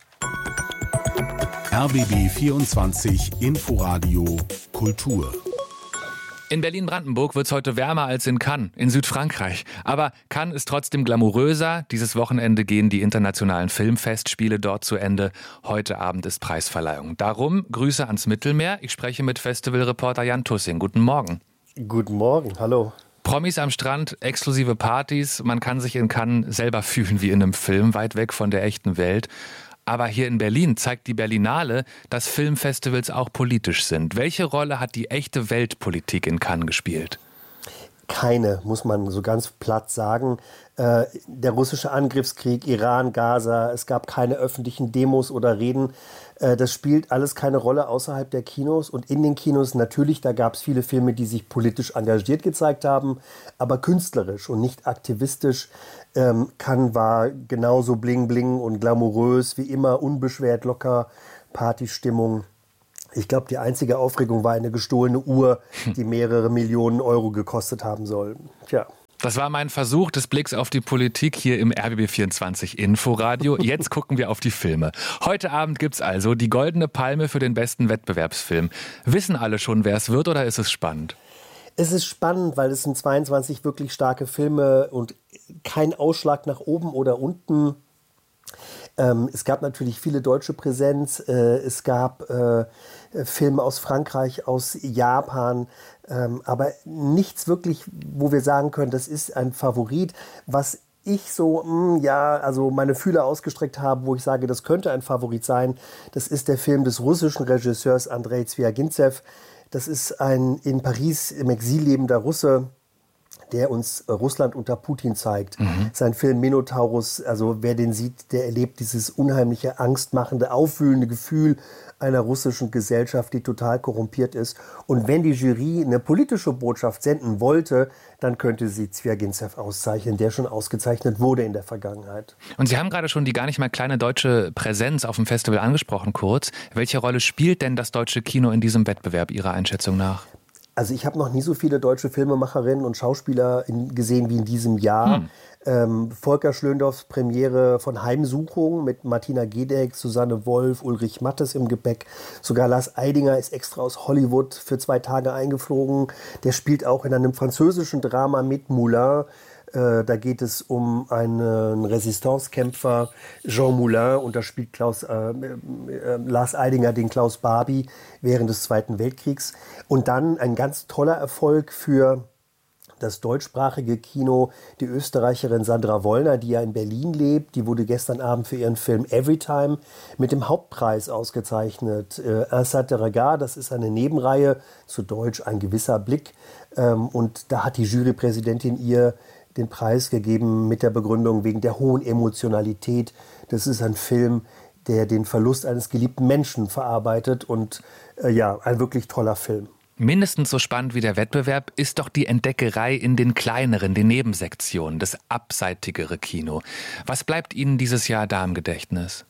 R B B vierundzwanzig Inforadio Kultur. In Berlin-Brandenburg wird es heute wärmer als in Cannes, in Südfrankreich. Aber Cannes ist trotzdem glamouröser. Dieses Wochenende gehen die internationalen Filmfestspiele dort zu Ende. Heute Abend ist Preisverleihung. Darum Grüße ans Mittelmeer. Ich spreche mit Festivalreporter Jan Tussing. Guten Morgen. Guten Morgen, hallo. Promis am Strand, exklusive Partys. Man kann sich in Cannes selber fühlen wie in einem Film, weit weg von der echten Welt. Aber hier in Berlin zeigt die Berlinale, dass Filmfestivals auch politisch sind. Welche Rolle hat die echte Weltpolitik in Cannes gespielt? keine, muss man so ganz platt sagen. Äh, der russische Angriffskrieg, Iran, Gaza, es gab keine öffentlichen Demos oder Reden. Äh, das spielt alles keine Rolle außerhalb der Kinos. Und in den Kinos natürlich, da gab es viele Filme, die sich politisch engagiert gezeigt haben, aber künstlerisch und nicht aktivistisch. Ähm, Cannes war genauso bling bling und glamourös wie immer, unbeschwert, locker, Partystimmung. Ich glaube, die einzige Aufregung war eine gestohlene Uhr, die mehrere Millionen Euro gekostet haben soll. Tja. Das war mein Versuch des Blicks auf die Politik hier im R B B vierundzwanzig Inforadio. Jetzt gucken wir auf die Filme. Heute Abend gibt's also die Goldene Palme für den besten Wettbewerbsfilm. Wissen alle schon, wer es wird, oder ist es spannend? Es ist spannend, weil es sind zweiundzwanzig wirklich starke Filme und kein Ausschlag nach oben oder unten. Ähm, es gab natürlich viele deutsche Präsenz, äh, es gab äh, Filme aus Frankreich, aus Japan, ähm, aber nichts wirklich, wo wir sagen können, das ist ein Favorit. Was ich so, mh, ja, also meine Fühler ausgestreckt habe, wo ich sage, das könnte ein Favorit sein, das ist der Film des russischen Regisseurs Andrei Zvyagintsev. Das ist ein in Paris im Exil lebender Russe, der uns Russland unter Putin zeigt. Mhm. Sein Film Minotaurus, also wer den sieht, der erlebt dieses unheimliche, angstmachende, aufwühlende Gefühl einer russischen Gesellschaft, die total korrumpiert ist. Und wenn die Jury eine politische Botschaft senden wollte, dann könnte sie Zvyagintsev auszeichnen, der schon ausgezeichnet wurde in der Vergangenheit. Und Sie haben gerade schon die gar nicht mal kleine deutsche Präsenz auf dem Festival angesprochen, kurz. Welche Rolle spielt denn das deutsche Kino in diesem Wettbewerb Ihrer Einschätzung nach? Also ich habe noch nie so viele deutsche Filmemacherinnen und Schauspieler in, gesehen wie in diesem Jahr. Hm. Ähm, Volker Schlöndorffs Premiere von Heimsuchung mit Martina Gedeck, Susanne Wolf, Ulrich Mattes im Gepäck. Sogar Lars Eidinger ist extra aus Hollywood für zwei Tage eingeflogen. Der spielt auch in einem französischen Drama mit, Moulin. Äh, da geht es um einen Resistancekämpfer, Jean Moulin, und da spielt Klaus, äh, äh, Lars Eidinger den Klaus Barbie während des Zweiten Weltkriegs. Und dann ein ganz toller Erfolg für das deutschsprachige Kino, die Österreicherin Sandra Wollner, die ja in Berlin lebt. Die wurde gestern Abend für ihren Film Everytime mit dem Hauptpreis ausgezeichnet. Äh, Un certain regard, das ist eine Nebenreihe, zu Deutsch Ein gewisser Blick. Ähm, und da hat die Jurypräsidentin ihr den Preis gegeben mit der Begründung wegen der hohen Emotionalität. Das ist ein Film, der den Verlust eines geliebten Menschen verarbeitet und äh, ja, ein wirklich toller Film. Mindestens so spannend wie der Wettbewerb ist doch die Entdeckerei in den kleineren, den Nebensektionen, das abseitigere Kino. Was bleibt Ihnen dieses Jahr da im Gedächtnis?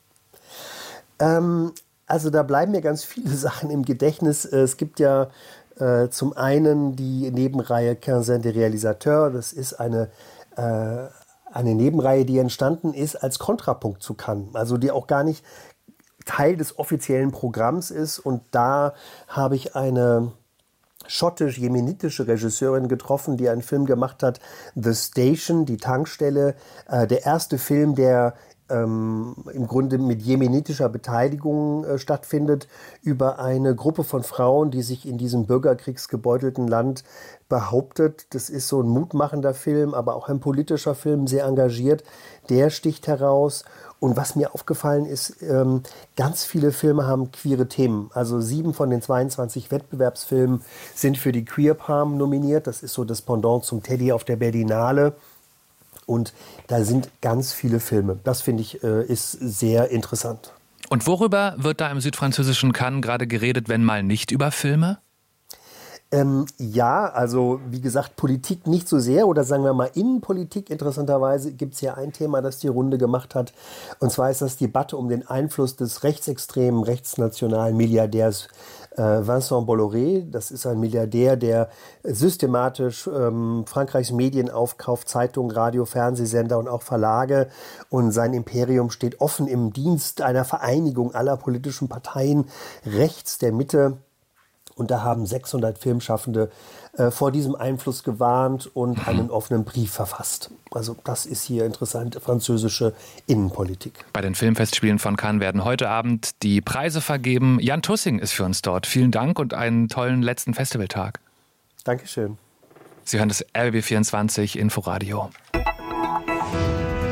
Ähm, also da bleiben mir ganz viele Sachen im Gedächtnis. Es gibt ja Äh, zum einen die Nebenreihe Quinzaine des Réalisateurs. Das ist eine, äh, eine Nebenreihe, die entstanden ist als Kontrapunkt zu Cannes. Also die auch gar nicht Teil des offiziellen Programms ist. Und da habe ich eine schottisch-jemenitische Regisseurin getroffen, die einen Film gemacht hat, The Station, die Tankstelle. Äh, der erste Film, der Ähm, im Grunde mit jemenitischer Beteiligung äh, stattfindet, über eine Gruppe von Frauen, die sich in diesem bürgerkriegsgebeutelten Land behauptet. Das ist so ein mutmachender Film, aber auch ein politischer Film, sehr engagiert. Der sticht heraus. Und was mir aufgefallen ist, ähm, ganz viele Filme haben queere Themen. Also sieben von den zweiundzwanzig Wettbewerbsfilmen sind für die Queer Palm nominiert. Das ist so das Pendant zum Teddy auf der Berlinale. Und da sind ganz viele Filme. Das finde ich äh, ist sehr interessant. Und worüber wird da im südfranzösischen Cannes gerade geredet, wenn mal nicht über Filme? Ähm, ja, also wie gesagt, Politik nicht so sehr, oder sagen wir mal Innenpolitik. Interessanterweise gibt es hier ein Thema, das die Runde gemacht hat. Und zwar ist das die Debatte um den Einfluss des rechtsextremen, rechtsnationalen Milliardärs äh, Vincent Bolloré. Das ist ein Milliardär, der systematisch ähm, Frankreichs Medien aufkauft, Zeitungen, Radio, Fernsehsender und auch Verlage. Und sein Imperium steht offen im Dienst einer Vereinigung aller politischen Parteien rechts der Mitte. Und da haben sechshundert Filmschaffende äh, vor diesem Einfluss gewarnt und einen offenen Brief verfasst. Also das ist hier interessante französische Innenpolitik. Bei den Filmfestspielen von Cannes werden heute Abend die Preise vergeben. Jan Tussing ist für uns dort. Vielen Dank und einen tollen letzten Festivaltag. Dankeschön. Sie hören das R B B vierundzwanzig Inforadio.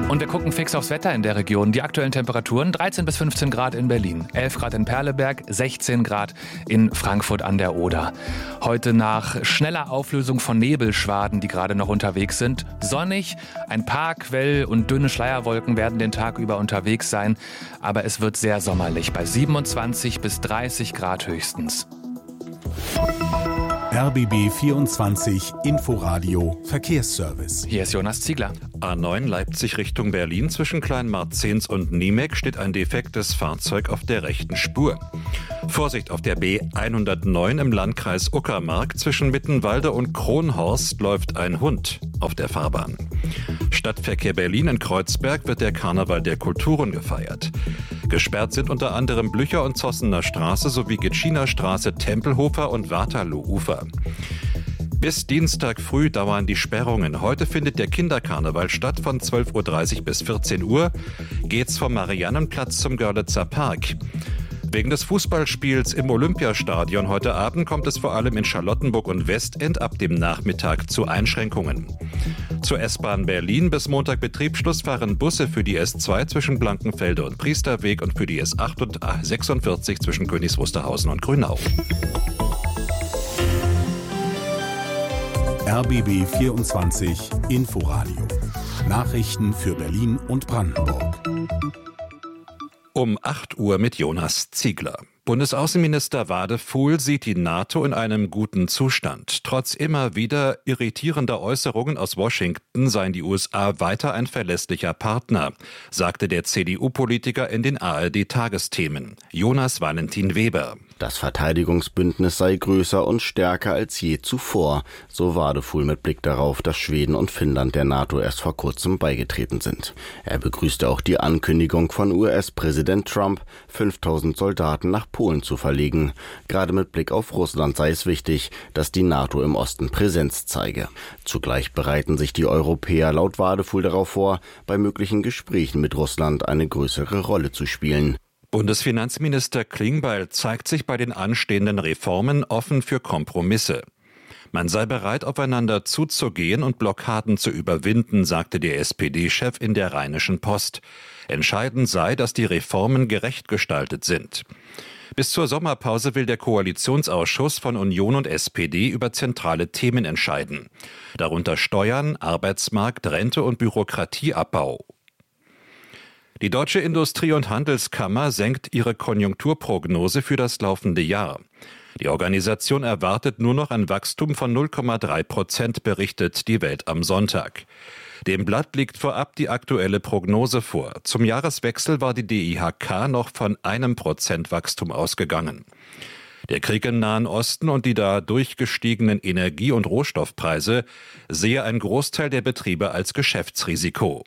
Und wir gucken fix aufs Wetter in der Region. Die aktuellen Temperaturen dreizehn bis fünfzehn Grad in Berlin, elf Grad in Perleberg, sechzehn Grad in Frankfurt an der Oder. Heute nach schneller Auflösung von Nebelschwaden, die gerade noch unterwegs sind, sonnig. Ein paar Quell- und dünne Schleierwolken werden den Tag über unterwegs sein. Aber es wird sehr sommerlich, bei siebenundzwanzig bis dreißig Grad höchstens. R B B vierundzwanzig Inforadio Verkehrsservice. Hier ist Jonas Ziegler. A neun Leipzig Richtung Berlin zwischen Kleinmarzens und Niemek steht ein defektes Fahrzeug auf der rechten Spur. Vorsicht auf der B hundertneun im Landkreis Uckermark zwischen Mittenwalde und Kronhorst läuft ein Hund auf der Fahrbahn. Stadtverkehr Berlin in Kreuzberg wird der Karneval der Kulturen gefeiert. Gesperrt sind unter anderem Blücher- und Zossener Straße sowie Gitschiner Straße, Tempelhofer und Waterloo-Ufer. Bis Dienstag früh dauern die Sperrungen. Heute findet der Kinderkarneval statt von zwölf Uhr dreißig bis vierzehn Uhr. Geht's vom Mariannenplatz zum Görlitzer Park. Wegen des Fußballspiels im Olympiastadion heute Abend kommt es vor allem in Charlottenburg und Westend ab dem Nachmittag zu Einschränkungen. Zur S-Bahn Berlin bis Montag Betriebsschluss fahren Busse für die S zwei zwischen Blankenfelde und Priesterweg und für die S acht und A sechsundvierzig zwischen Königs Wusterhausen und Grünau. R B B vierundzwanzig Inforadio. Nachrichten für Berlin und Brandenburg. Um acht Uhr mit Jonas Ziegler. Bundesaußenminister Wadefuhl sieht die NATO in einem guten Zustand. Trotz immer wieder irritierender Äußerungen aus Washington seien die U S A weiter ein verlässlicher Partner, sagte der C D U-Politiker in den A R D-Tagesthemen. Jonas Valentin Weber. Das Verteidigungsbündnis sei größer und stärker als je zuvor, so Wadefuhl mit Blick darauf, dass Schweden und Finnland der NATO erst vor kurzem beigetreten sind. Er begrüßte auch die Ankündigung von U S-Präsident Trump, fünftausend Soldaten nach Polen zu verlegen. Gerade mit Blick auf Russland sei es wichtig, dass die NATO im Osten Präsenz zeige. Zugleich bereiten sich die Europäer laut Wadefuhl darauf vor, bei möglichen Gesprächen mit Russland eine größere Rolle zu spielen. Bundesfinanzminister Klingbeil zeigt sich bei den anstehenden Reformen offen für Kompromisse. Man sei bereit, aufeinander zuzugehen und Blockaden zu überwinden, sagte der S P D-Chef in der Rheinischen Post. Entscheidend sei, dass die Reformen gerecht gestaltet sind. Bis zur Sommerpause will der Koalitionsausschuss von Union und S P D über zentrale Themen entscheiden. Darunter Steuern, Arbeitsmarkt, Rente und Bürokratieabbau. Die Deutsche Industrie- und Handelskammer senkt ihre Konjunkturprognose für das laufende Jahr. Die Organisation erwartet nur noch ein Wachstum von null Komma drei Prozent, berichtet die Welt am Sonntag. Dem Blatt liegt vorab die aktuelle Prognose vor. Zum Jahreswechsel war die D I H K noch von einem Prozent Wachstum ausgegangen. Der Krieg im Nahen Osten und die dadurch gestiegenen Energie- und Rohstoffpreise sehe ein Großteil der Betriebe als Geschäftsrisiko.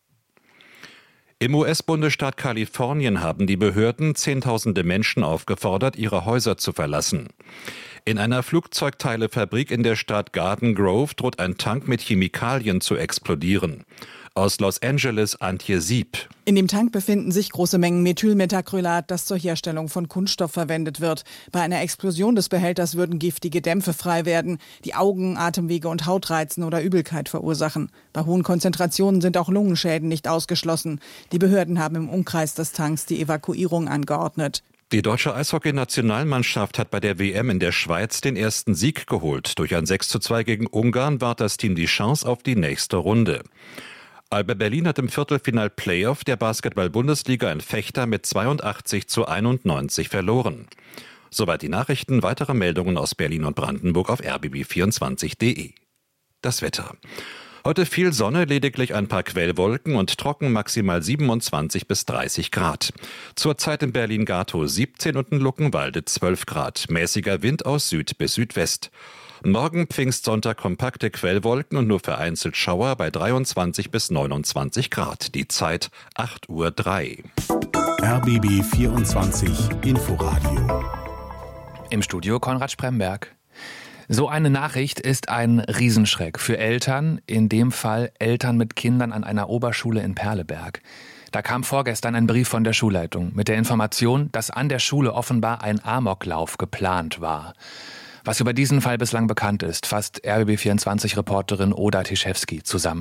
Im U S-Bundesstaat Kalifornien haben die Behörden Zehntausende Menschen aufgefordert, ihre Häuser zu verlassen. In einer Flugzeugteilefabrik in der Stadt Garden Grove droht ein Tank mit Chemikalien zu explodieren. Aus Los Angeles Antje Sieb. In dem Tank befinden sich große Mengen Methylmetacrylat, das zur Herstellung von Kunststoff verwendet wird. Bei einer Explosion des Behälters würden giftige Dämpfe frei werden, die Augen, Atemwege und Haut reizen oder Übelkeit verursachen. Bei hohen Konzentrationen sind auch Lungenschäden nicht ausgeschlossen. Die Behörden haben im Umkreis des Tanks die Evakuierung angeordnet. Die deutsche Eishockey-Nationalmannschaft hat bei der W M in der Schweiz den ersten Sieg geholt. Durch ein sechs zu zwei gegen Ungarn wahrt das Team die Chance auf die nächste Runde. Alba Berlin hat im Viertelfinal-Playoff der Basketball-Bundesliga in Vechta mit zweiundachtzig zu einundneunzig verloren. Soweit die Nachrichten, weitere Meldungen aus Berlin und Brandenburg auf r b b vierundzwanzig punkt d e. Das Wetter. Heute viel Sonne, lediglich ein paar Quellwolken und trocken, maximal siebenundzwanzig bis dreißig Grad. Zurzeit in Berlin-Gatow siebzehn und in Luckenwalde zwölf Grad. Mäßiger Wind aus Süd bis Südwest. Morgen Pfingstsonntag kompakte Quellwolken und nur vereinzelt Schauer bei dreiundzwanzig bis neunundzwanzig Grad. Die Zeit acht Uhr drei. R B B vierundzwanzig Inforadio. Im Studio Konrad Spremberg. So eine Nachricht ist ein Riesenschreck für Eltern, in dem Fall Eltern mit Kindern an einer Oberschule in Perleberg. Da kam vorgestern ein Brief von der Schulleitung mit der Information, dass an der Schule offenbar ein Amoklauf geplant war. Was über diesen Fall bislang bekannt ist, fasst R B B vierundzwanzig-Reporterin Oda Tischewski zusammen.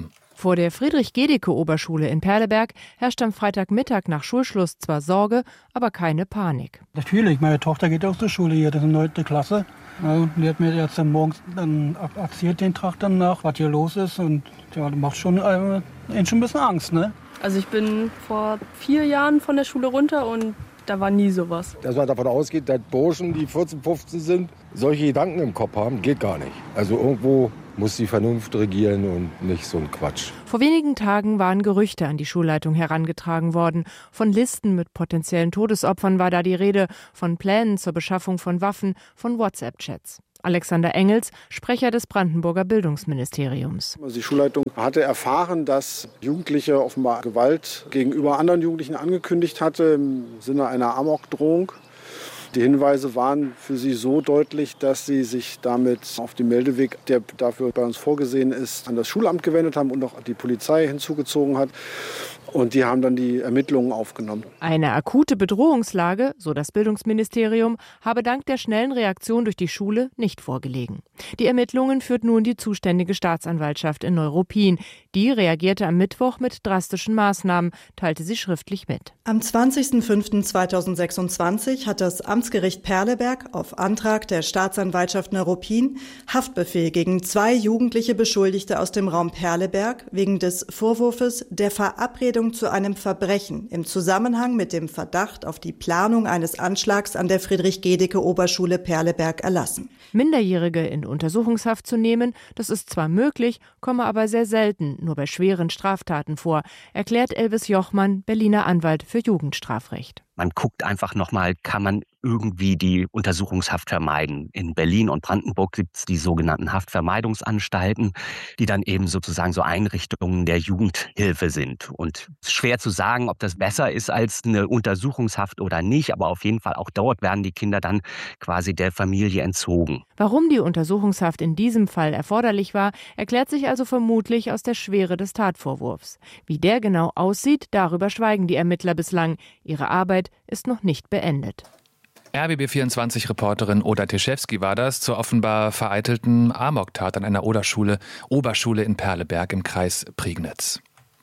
Vor der Friedrich-Gedeke-Oberschule in Perleberg herrscht am Freitagmittag nach Schulschluss zwar Sorge, aber keine Panik. Natürlich, meine Tochter geht auch zur Schule hier, das ist eine neunte Klasse. Ja, die hat mir jetzt dann morgens dann erzählt den Tag danach, was hier los ist. Und ja, das macht schon, äh, schon ein bisschen Angst, ne? Also ich bin vor vier Jahren von der Schule runter und da war nie sowas. Dass man davon ausgeht, dass Burschen, die vierzehn, fünfzehn sind, solche Gedanken im Kopf haben, geht gar nicht. Also irgendwo muss die Vernunft regieren und nicht so ein Quatsch. Vor wenigen Tagen waren Gerüchte an die Schulleitung herangetragen worden. Von Listen mit potenziellen Todesopfern war da die Rede, von Plänen zur Beschaffung von Waffen, von WhatsApp-Chats. Alexander Engels, Sprecher des Brandenburger Bildungsministeriums. Die Schulleitung hatte erfahren, dass Jugendliche offenbar Gewalt gegenüber anderen Jugendlichen angekündigt hatte im Sinne einer Amokdrohung. Die Hinweise waren für sie so deutlich, dass sie sich damit auf dem Meldeweg, der dafür bei uns vorgesehen ist, an das Schulamt gewendet haben und auch die Polizei hinzugezogen hat. Und die haben dann die Ermittlungen aufgenommen. Eine akute Bedrohungslage, so das Bildungsministerium, habe dank der schnellen Reaktion durch die Schule nicht vorgelegen. Die Ermittlungen führt nun die zuständige Staatsanwaltschaft in Neuruppin. Die reagierte am Mittwoch mit drastischen Maßnahmen, teilte sie schriftlich mit. Am zwanzigsten fünften zweitausendsechsundzwanzig hat das Amtsgericht Perleberg auf Antrag der Staatsanwaltschaft Neuruppin Haftbefehl gegen zwei jugendliche Beschuldigte aus dem Raum Perleberg wegen des Vorwurfs der Verabredung zu einem Verbrechen im Zusammenhang mit dem Verdacht auf die Planung eines Anschlags an der Friedrich-Gedeke-Oberschule Perleberg erlassen. Minderjährige in Untersuchungshaft zu nehmen, das ist zwar möglich, komme aber sehr selten, nur bei schweren Straftaten vor, erklärt Elvis Jochmann, Berliner Anwalt für Jugendstrafrecht. Man guckt einfach nochmal, kann man irgendwie die Untersuchungshaft vermeiden. In Berlin und Brandenburg gibt es die sogenannten Haftvermeidungsanstalten, die dann eben sozusagen so Einrichtungen der Jugendhilfe sind. Und es ist schwer zu sagen, ob das besser ist als eine Untersuchungshaft oder nicht, aber auf jeden Fall auch dort werden die Kinder dann quasi der Familie entzogen. Warum die Untersuchungshaft in diesem Fall erforderlich war, erklärt sich also vermutlich aus der Schwere des Tatvorwurfs. Wie der genau aussieht, darüber schweigen die Ermittler bislang. Ihre Arbeit ist noch nicht beendet. R B B vierundzwanzig-Reporterin Oda Teschewski war das zur offenbar vereitelten Amoktat an einer Oberschule, Oberschule in Perleberg im Kreis Prignitz.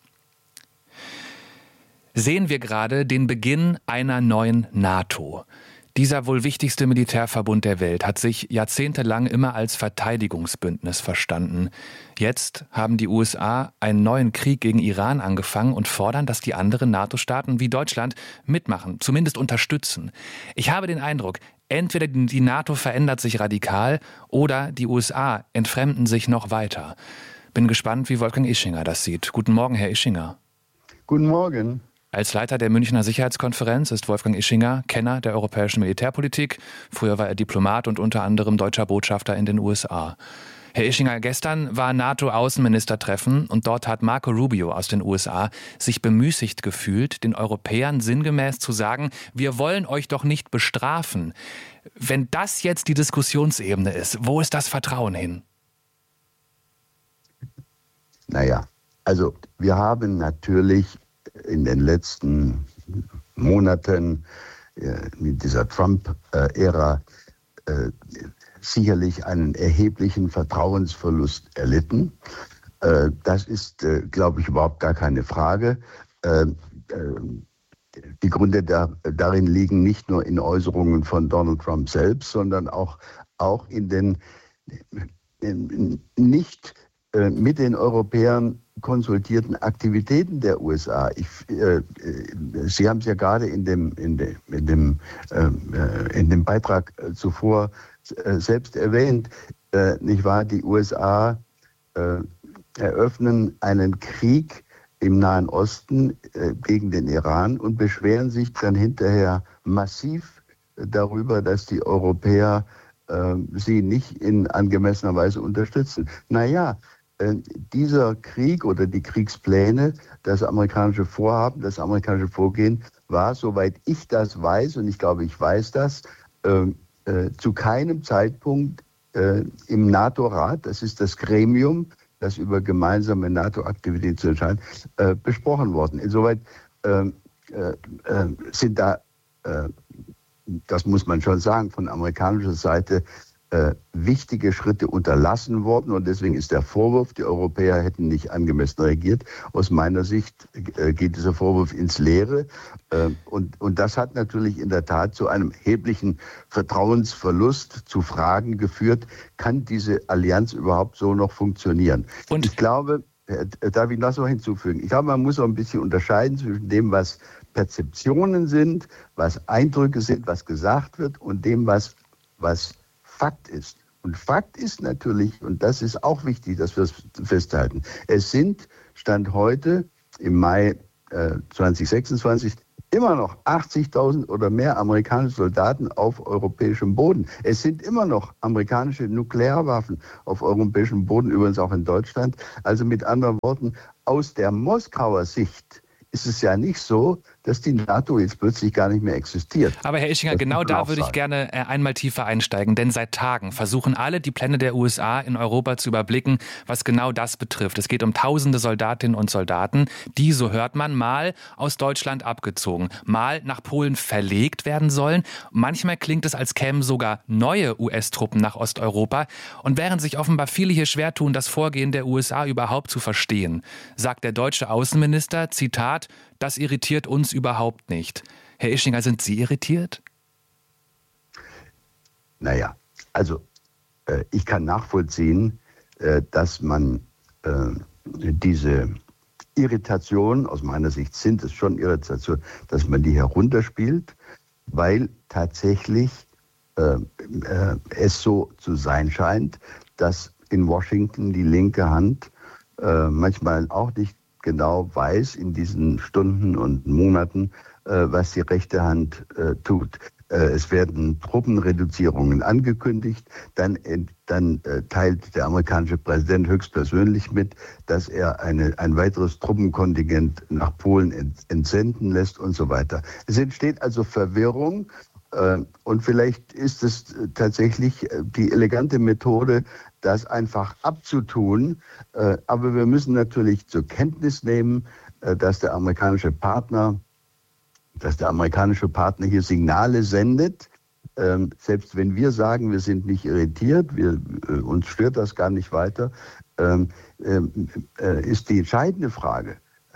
Sehen wir gerade den Beginn einer neuen NATO. Dieser wohl wichtigste Militärverbund der Welt hat sich jahrzehntelang immer als Verteidigungsbündnis verstanden. Jetzt haben die U S A einen neuen Krieg gegen Iran angefangen und fordern, dass die anderen NATO-Staaten wie Deutschland mitmachen, zumindest unterstützen. Ich habe den Eindruck, entweder die NATO verändert sich radikal oder die U S A entfremden sich noch weiter. Bin gespannt, wie Wolfgang Ischinger das sieht. Guten Morgen, Herr Ischinger. Guten Morgen. Als Leiter der Münchner Sicherheitskonferenz ist Wolfgang Ischinger Kenner der europäischen Militärpolitik. Früher war er Diplomat und unter anderem deutscher Botschafter in den U S A. Herr Ischinger, gestern war NATO-Außenministertreffen und dort hat Marco Rubio aus den U S A sich bemüßigt gefühlt, den Europäern sinngemäß zu sagen, wir wollen euch doch nicht bestrafen. Wenn das jetzt die Diskussionsebene ist, wo ist das Vertrauen hin? Naja, also wir haben natürlich in den letzten Monaten äh, mit dieser Trump-Ära äh, sicherlich einen erheblichen Vertrauensverlust erlitten. Äh, das ist, äh, glaube ich, überhaupt gar keine Frage. Äh, äh, die Gründe da, darin liegen nicht nur in Äußerungen von Donald Trump selbst, sondern auch, auch in den in, nicht äh, mit den Europäern konsultierten Aktivitäten der U S A. Ich, äh, Sie haben es ja gerade in dem, in dem, in dem, äh, in dem Beitrag zuvor äh, selbst erwähnt, äh, nicht wahr? Die U S A äh, eröffnen einen Krieg im Nahen Osten äh, gegen den Iran und beschweren sich dann hinterher massiv darüber, dass die Europäer äh, sie nicht in angemessener Weise unterstützen. Naja, dieser Krieg oder die Kriegspläne, das amerikanische Vorhaben, das amerikanische Vorgehen war, soweit ich das weiß, und ich glaube, ich weiß das, äh, äh, zu keinem Zeitpunkt äh, im NATO-Rat, das ist das Gremium, das über gemeinsame NATO-Aktivitäten zu entscheiden, äh, besprochen worden. Insoweit äh, äh, sind da, äh, das muss man schon sagen, von amerikanischer Seite äh, wichtige Schritte unterlassen worden und deswegen ist der Vorwurf, die Europäer hätten nicht angemessen reagiert. Aus meiner Sicht äh, geht dieser Vorwurf ins Leere äh, und, und das hat natürlich in der Tat zu einem erheblichen Vertrauensverlust, zu Fragen geführt, kann diese Allianz überhaupt so noch funktionieren? Und ich glaube, äh, darf ich noch so hinzufügen, ich glaube, man muss auch ein bisschen unterscheiden zwischen dem, was Perzeptionen sind, was Eindrücke sind, was gesagt wird und dem, was, was Fakt ist. Und Fakt ist natürlich, und das ist auch wichtig, dass wir es festhalten, es sind, Stand heute im Mai äh, zwanzig sechsundzwanzig, immer noch achtzigtausend oder mehr amerikanische Soldaten auf europäischem Boden. Es sind immer noch amerikanische Nuklearwaffen auf europäischem Boden, übrigens auch in Deutschland. Also mit anderen Worten, aus der Moskauer Sicht ist es ja nicht so, dass die NATO jetzt plötzlich gar nicht mehr existiert. Aber Herr Ischinger, genau da würde ich gerne einmal tiefer einsteigen, denn seit Tagen versuchen alle, die Pläne der U S A in Europa zu überblicken, was genau das betrifft. Es geht um tausende Soldatinnen und Soldaten, die, so hört man, mal aus Deutschland abgezogen, mal nach Polen verlegt werden sollen. Manchmal klingt es, als kämen sogar neue U S-Truppen nach Osteuropa. Und während sich offenbar viele hier schwer tun, das Vorgehen der U S A überhaupt zu verstehen, sagt der deutsche Außenminister, Zitat, das irritiert uns überhaupt nicht. Herr Ischinger, sind Sie irritiert? Naja, also äh, ich kann nachvollziehen, äh, dass man äh, diese Irritation, aus meiner Sicht sind es schon Irritationen, dass man die herunterspielt, weil tatsächlich äh, äh, es so zu sein scheint, dass in Washington die linke Hand äh, manchmal auch nicht genau weiß in diesen Stunden und Monaten, äh, was die rechte Hand äh, tut. Äh, es werden Truppenreduzierungen angekündigt, dann, dann äh, teilt der amerikanische Präsident höchstpersönlich mit, dass er eine, ein weiteres Truppenkontingent nach Polen ent, entsenden lässt und so weiter. Es entsteht also Verwirrung äh, und vielleicht ist es tatsächlich die elegante Methode, das einfach abzutun. Aber wir müssen natürlich zur Kenntnis nehmen, dass der amerikanische Partner, dass der amerikanische Partner hier Signale sendet. Selbst wenn wir sagen, wir sind nicht irritiert, wir, uns stört das gar nicht weiter, ist die entscheidende Frage,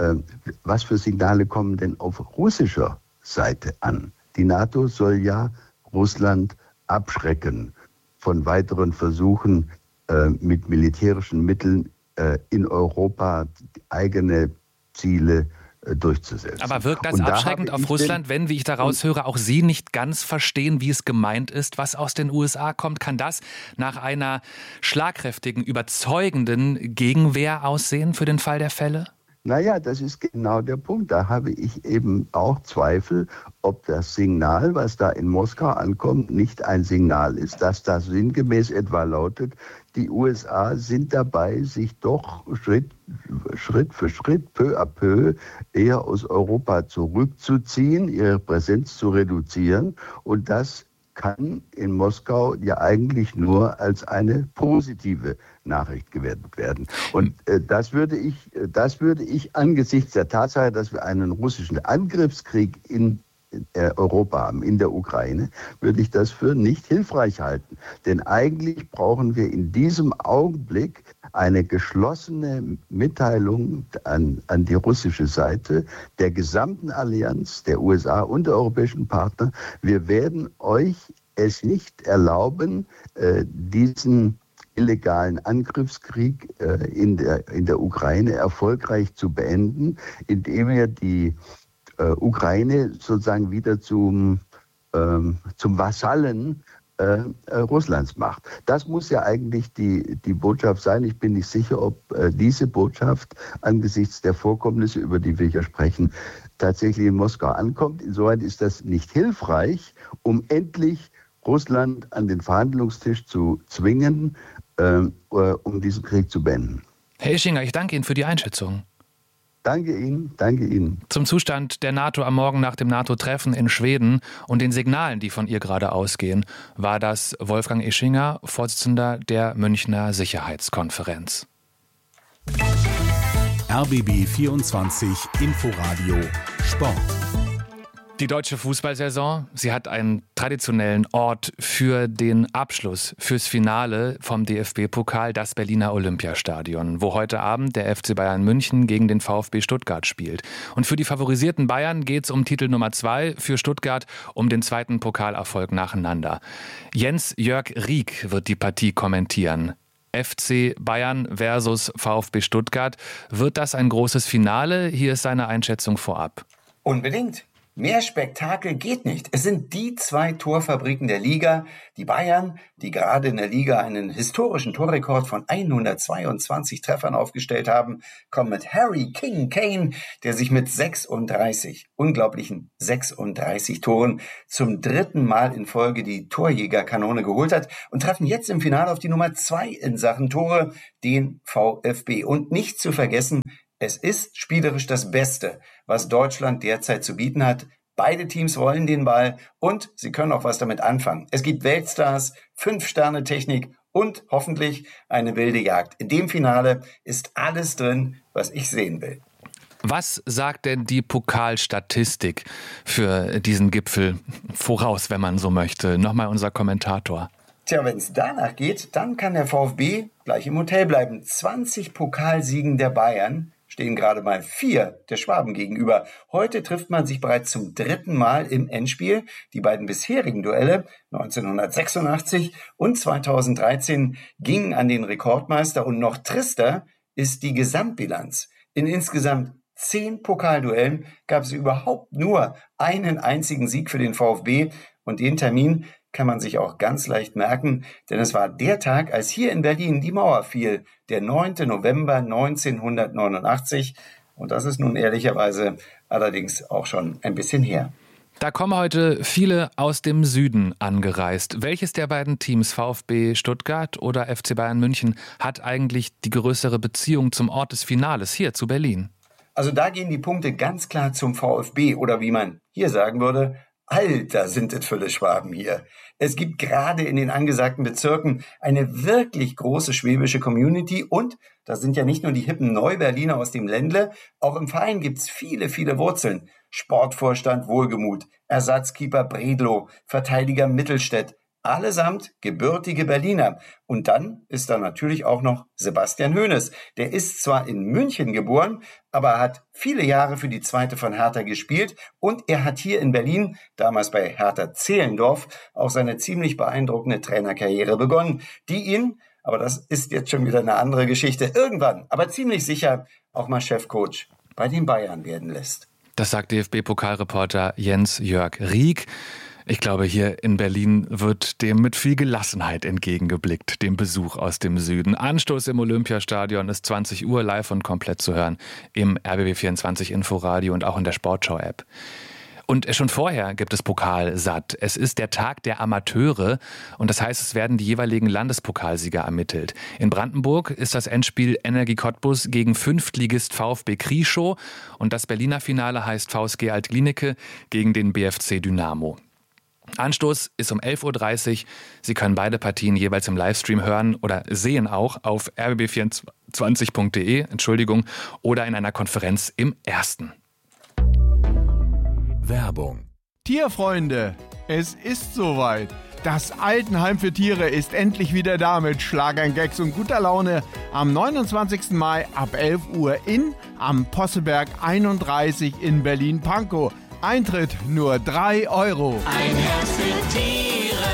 was für Signale kommen denn auf russischer Seite an? Die NATO soll ja Russland abschrecken von weiteren Versuchen, mit militärischen Mitteln äh, in Europa eigene Ziele äh, durchzusetzen. Aber wirkt das abschreckend auf Russland, wenn, wie ich daraus höre, auch Sie nicht ganz verstehen, wie es gemeint ist, was aus den U S A kommt? Kann das nach einer schlagkräftigen, überzeugenden Gegenwehr aussehen für den Fall der Fälle? Naja, das ist genau der Punkt. Da habe ich eben auch Zweifel, ob das Signal, was da in Moskau ankommt, nicht ein Signal ist, dass das sinngemäß etwa lautet, die U S A sind dabei, sich doch Schritt, Schritt für Schritt, peu à peu, eher aus Europa zurückzuziehen, ihre Präsenz zu reduzieren. Und das kann in Moskau ja eigentlich nur als eine positive Nachricht gewertet werden. Und äh, das würde ich, das würde ich angesichts der Tatsache, dass wir einen russischen Angriffskrieg in Europa haben, in der Ukraine, würde ich das für nicht hilfreich halten. Denn eigentlich brauchen wir in diesem Augenblick eine geschlossene Mitteilung an, an die russische Seite der gesamten Allianz, der U S A und der europäischen Partner. Wir werden euch es nicht erlauben, äh, diesen illegalen Angriffskrieg äh, in der, in der Ukraine erfolgreich zu beenden, indem wir die Äh, Ukraine sozusagen wieder zum, ähm, zum Vasallen äh, äh, Russlands macht. Das muss ja eigentlich die, die Botschaft sein. Ich bin nicht sicher, ob äh, diese Botschaft angesichts der Vorkommnisse, über die wir hier sprechen, tatsächlich in Moskau ankommt. Insoweit ist das nicht hilfreich, um endlich Russland an den Verhandlungstisch zu zwingen, äh, um diesen Krieg zu beenden. Herr Ischinger, ich danke Ihnen für die Einschätzung. Danke Ihnen, danke Ihnen. Zum Zustand der NATO am Morgen nach dem NATO-Treffen in Schweden und den Signalen, die von ihr gerade ausgehen, war das Wolfgang Ischinger, Vorsitzender der Münchner Sicherheitskonferenz. R B B vierundzwanzig Inforadio Sport. Die deutsche Fußballsaison, sie hat einen traditionellen Ort für den Abschluss, fürs Finale vom D F B-Pokal, das Berliner Olympiastadion, wo heute Abend der F C Bayern München gegen den VfB Stuttgart spielt. Und für die favorisierten Bayern geht es um Titel Nummer zwei, für Stuttgart um den zweiten Pokalerfolg nacheinander. Jens-Jörg Rieck wird die Partie kommentieren. F C Bayern versus VfB Stuttgart. Wird das ein großes Finale? Hier ist seine Einschätzung vorab. Unbedingt. Mehr Spektakel geht nicht. Es sind die zwei Torfabriken der Liga. Die Bayern, die gerade in der Liga einen historischen Torrekord von hundertzweiundzwanzig Treffern aufgestellt haben, kommen mit Harry King Kane, der sich mit sechsunddreißig, unglaublichen sechsunddreißig Toren zum dritten Mal in Folge die Torjägerkanone geholt hat und treffen jetzt im Finale auf die Nummer zwei in Sachen Tore, den VfB. Und nicht zu vergessen, es ist spielerisch das Beste, was Deutschland derzeit zu bieten hat. Beide Teams wollen den Ball und sie können auch was damit anfangen. Es gibt Weltstars, Fünf-Sterne-Technik und hoffentlich eine wilde Jagd. In dem Finale ist alles drin, was ich sehen will. Was sagt denn die Pokalstatistik für diesen Gipfel voraus, wenn man so möchte? Nochmal unser Kommentator. Tja, wenn es danach geht, dann kann der VfB gleich im Hotel bleiben. zwanzig Pokalsiegen der Bayern stehen gerade mal vier der Schwaben gegenüber. Heute trifft man sich bereits zum dritten Mal im Endspiel. Die beiden bisherigen Duelle neunzehnhundertsechsundachtzig und zweitausenddreizehn gingen an den Rekordmeister. Und noch trister ist die Gesamtbilanz. In insgesamt zehn Pokalduellen gab es überhaupt nur einen einzigen Sieg für den VfB. Und den Termin kann man sich auch ganz leicht merken, denn es war der Tag, als hier in Berlin die Mauer fiel, der neunten November neunzehnhundertneunundachtzig. Und das ist nun ehrlicherweise allerdings auch schon ein bisschen her. Da kommen heute viele aus dem Süden angereist. Welches der beiden Teams, VfB Stuttgart oder F C Bayern München, hat eigentlich die größere Beziehung zum Ort des Finales hier zu Berlin? Also da gehen die Punkte ganz klar zum VfB oder wie man hier sagen würde, Alter, sind es viele Schwaben hier. Es gibt gerade in den angesagten Bezirken eine wirklich große schwäbische Community und das sind ja nicht nur die hippen Neuberliner aus dem Ländle, auch im Verein gibt's viele, viele Wurzeln. Sportvorstand Wohlgemuth, Ersatzkeeper Bredlow, Verteidiger Mittelstädt, allesamt gebürtige Berliner. Und dann ist da natürlich auch noch Sebastian Hoeneß. Der ist zwar in München geboren, aber er hat viele Jahre für die zweite von Hertha gespielt und er hat hier in Berlin, damals bei Hertha Zehlendorf, auch seine ziemlich beeindruckende Trainerkarriere begonnen, die ihn, aber das ist jetzt schon wieder eine andere Geschichte, irgendwann, aber ziemlich sicher auch mal Chefcoach bei den Bayern werden lässt. Das sagt D F B-Pokalreporter Jens-Jörg Rieck. Ich glaube, hier in Berlin wird dem mit viel Gelassenheit entgegengeblickt, dem Besuch aus dem Süden. Anstoß im Olympiastadion ist zwanzig Uhr, live und komplett zu hören im R B B vierundzwanzig Inforadio und auch in der Sportschau-App. Und schon vorher gibt es Pokalsatt. Es ist der Tag der Amateure und das heißt, es werden die jeweiligen Landespokalsieger ermittelt. In Brandenburg ist das Endspiel Energie Cottbus gegen Fünftligist VfB Krieschow und das Berliner Finale heißt V S G Alt-Glienicke gegen den B F C Dynamo. Anstoß ist um elf Uhr dreißig. Sie können beide Partien jeweils im Livestream hören oder sehen auch auf r b b vierundzwanzig punkt de, Entschuldigung, oder in einer Konferenz im Ersten. Werbung. Tierfreunde, es ist soweit. Das Altenheim für Tiere ist endlich wieder da mit Schlagern, Gags und guter Laune am neunundzwanzigsten Mai ab elf Uhr in am Posselberg einunddreißig in Berlin-Pankow. Eintritt nur drei Euro. Ein Herz für Tiere.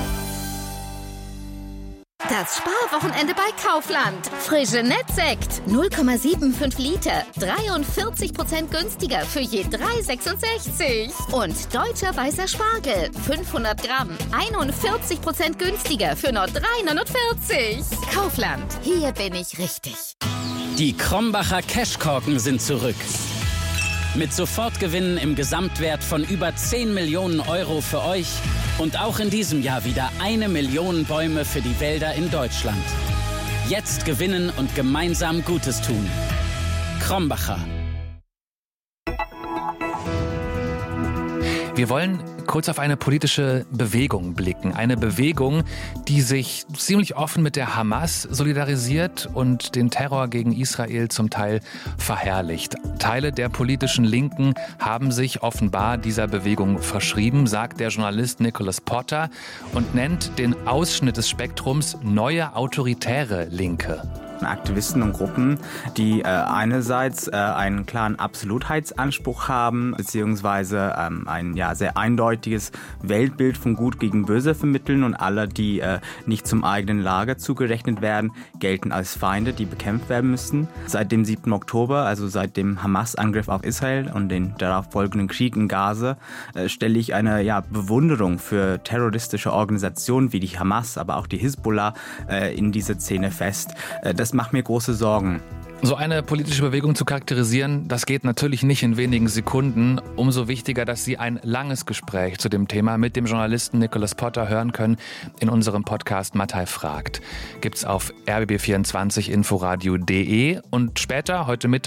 Das Sparwochenende bei Kaufland. Frische Nettsekt. null Komma fünfundsiebzig Liter. dreiundvierzig Prozent günstiger für je drei Euro sechsundsechzig. Und deutscher weißer Spargel. fünfhundert Gramm. einundvierzig Prozent günstiger für nur drei Euro neunundvierzig. Kaufland. Hier bin ich richtig. Die Krombacher Cashkorken sind zurück. Mit Sofortgewinnen im Gesamtwert von über zehn Millionen Euro für euch und auch in diesem Jahr wieder eine Million Bäume für die Wälder in Deutschland. Jetzt gewinnen und gemeinsam Gutes tun. Krombacher. Wir wollen kurz auf eine politische Bewegung blicken. Eine Bewegung, die sich ziemlich offen mit der Hamas solidarisiert und den Terror gegen Israel zum Teil verherrlicht. Teile der politischen Linken haben sich offenbar dieser Bewegung verschrieben, sagt der Journalist Nicholas Potter und nennt den Ausschnitt des Spektrums neue autoritäre Linke. Aktivisten und Gruppen, die äh, einerseits äh, einen klaren Absolutheitsanspruch haben, beziehungsweise ähm, ein ja, sehr eindeutiges Weltbild von Gut gegen Böse vermitteln und alle, die äh, nicht zum eigenen Lager zugerechnet werden, gelten als Feinde, die bekämpft werden müssen. Seit dem siebten Oktober, also seit dem Hamas-Angriff auf Israel und den darauf folgenden Krieg in Gaza, äh, stelle ich eine ja, Bewunderung für terroristische Organisationen wie die Hamas, aber auch die Hisbollah äh, in dieser Szene fest. Äh, das Das macht mir große Sorgen. So eine politische Bewegung zu charakterisieren, das geht natürlich nicht in wenigen Sekunden. Umso wichtiger, dass Sie ein langes Gespräch zu dem Thema mit dem Journalisten Nicholas Potter hören können in unserem Podcast Mattei fragt. Gibt's auf r b b vierundzwanzig inforadio punkt d e und später, heute Mittag,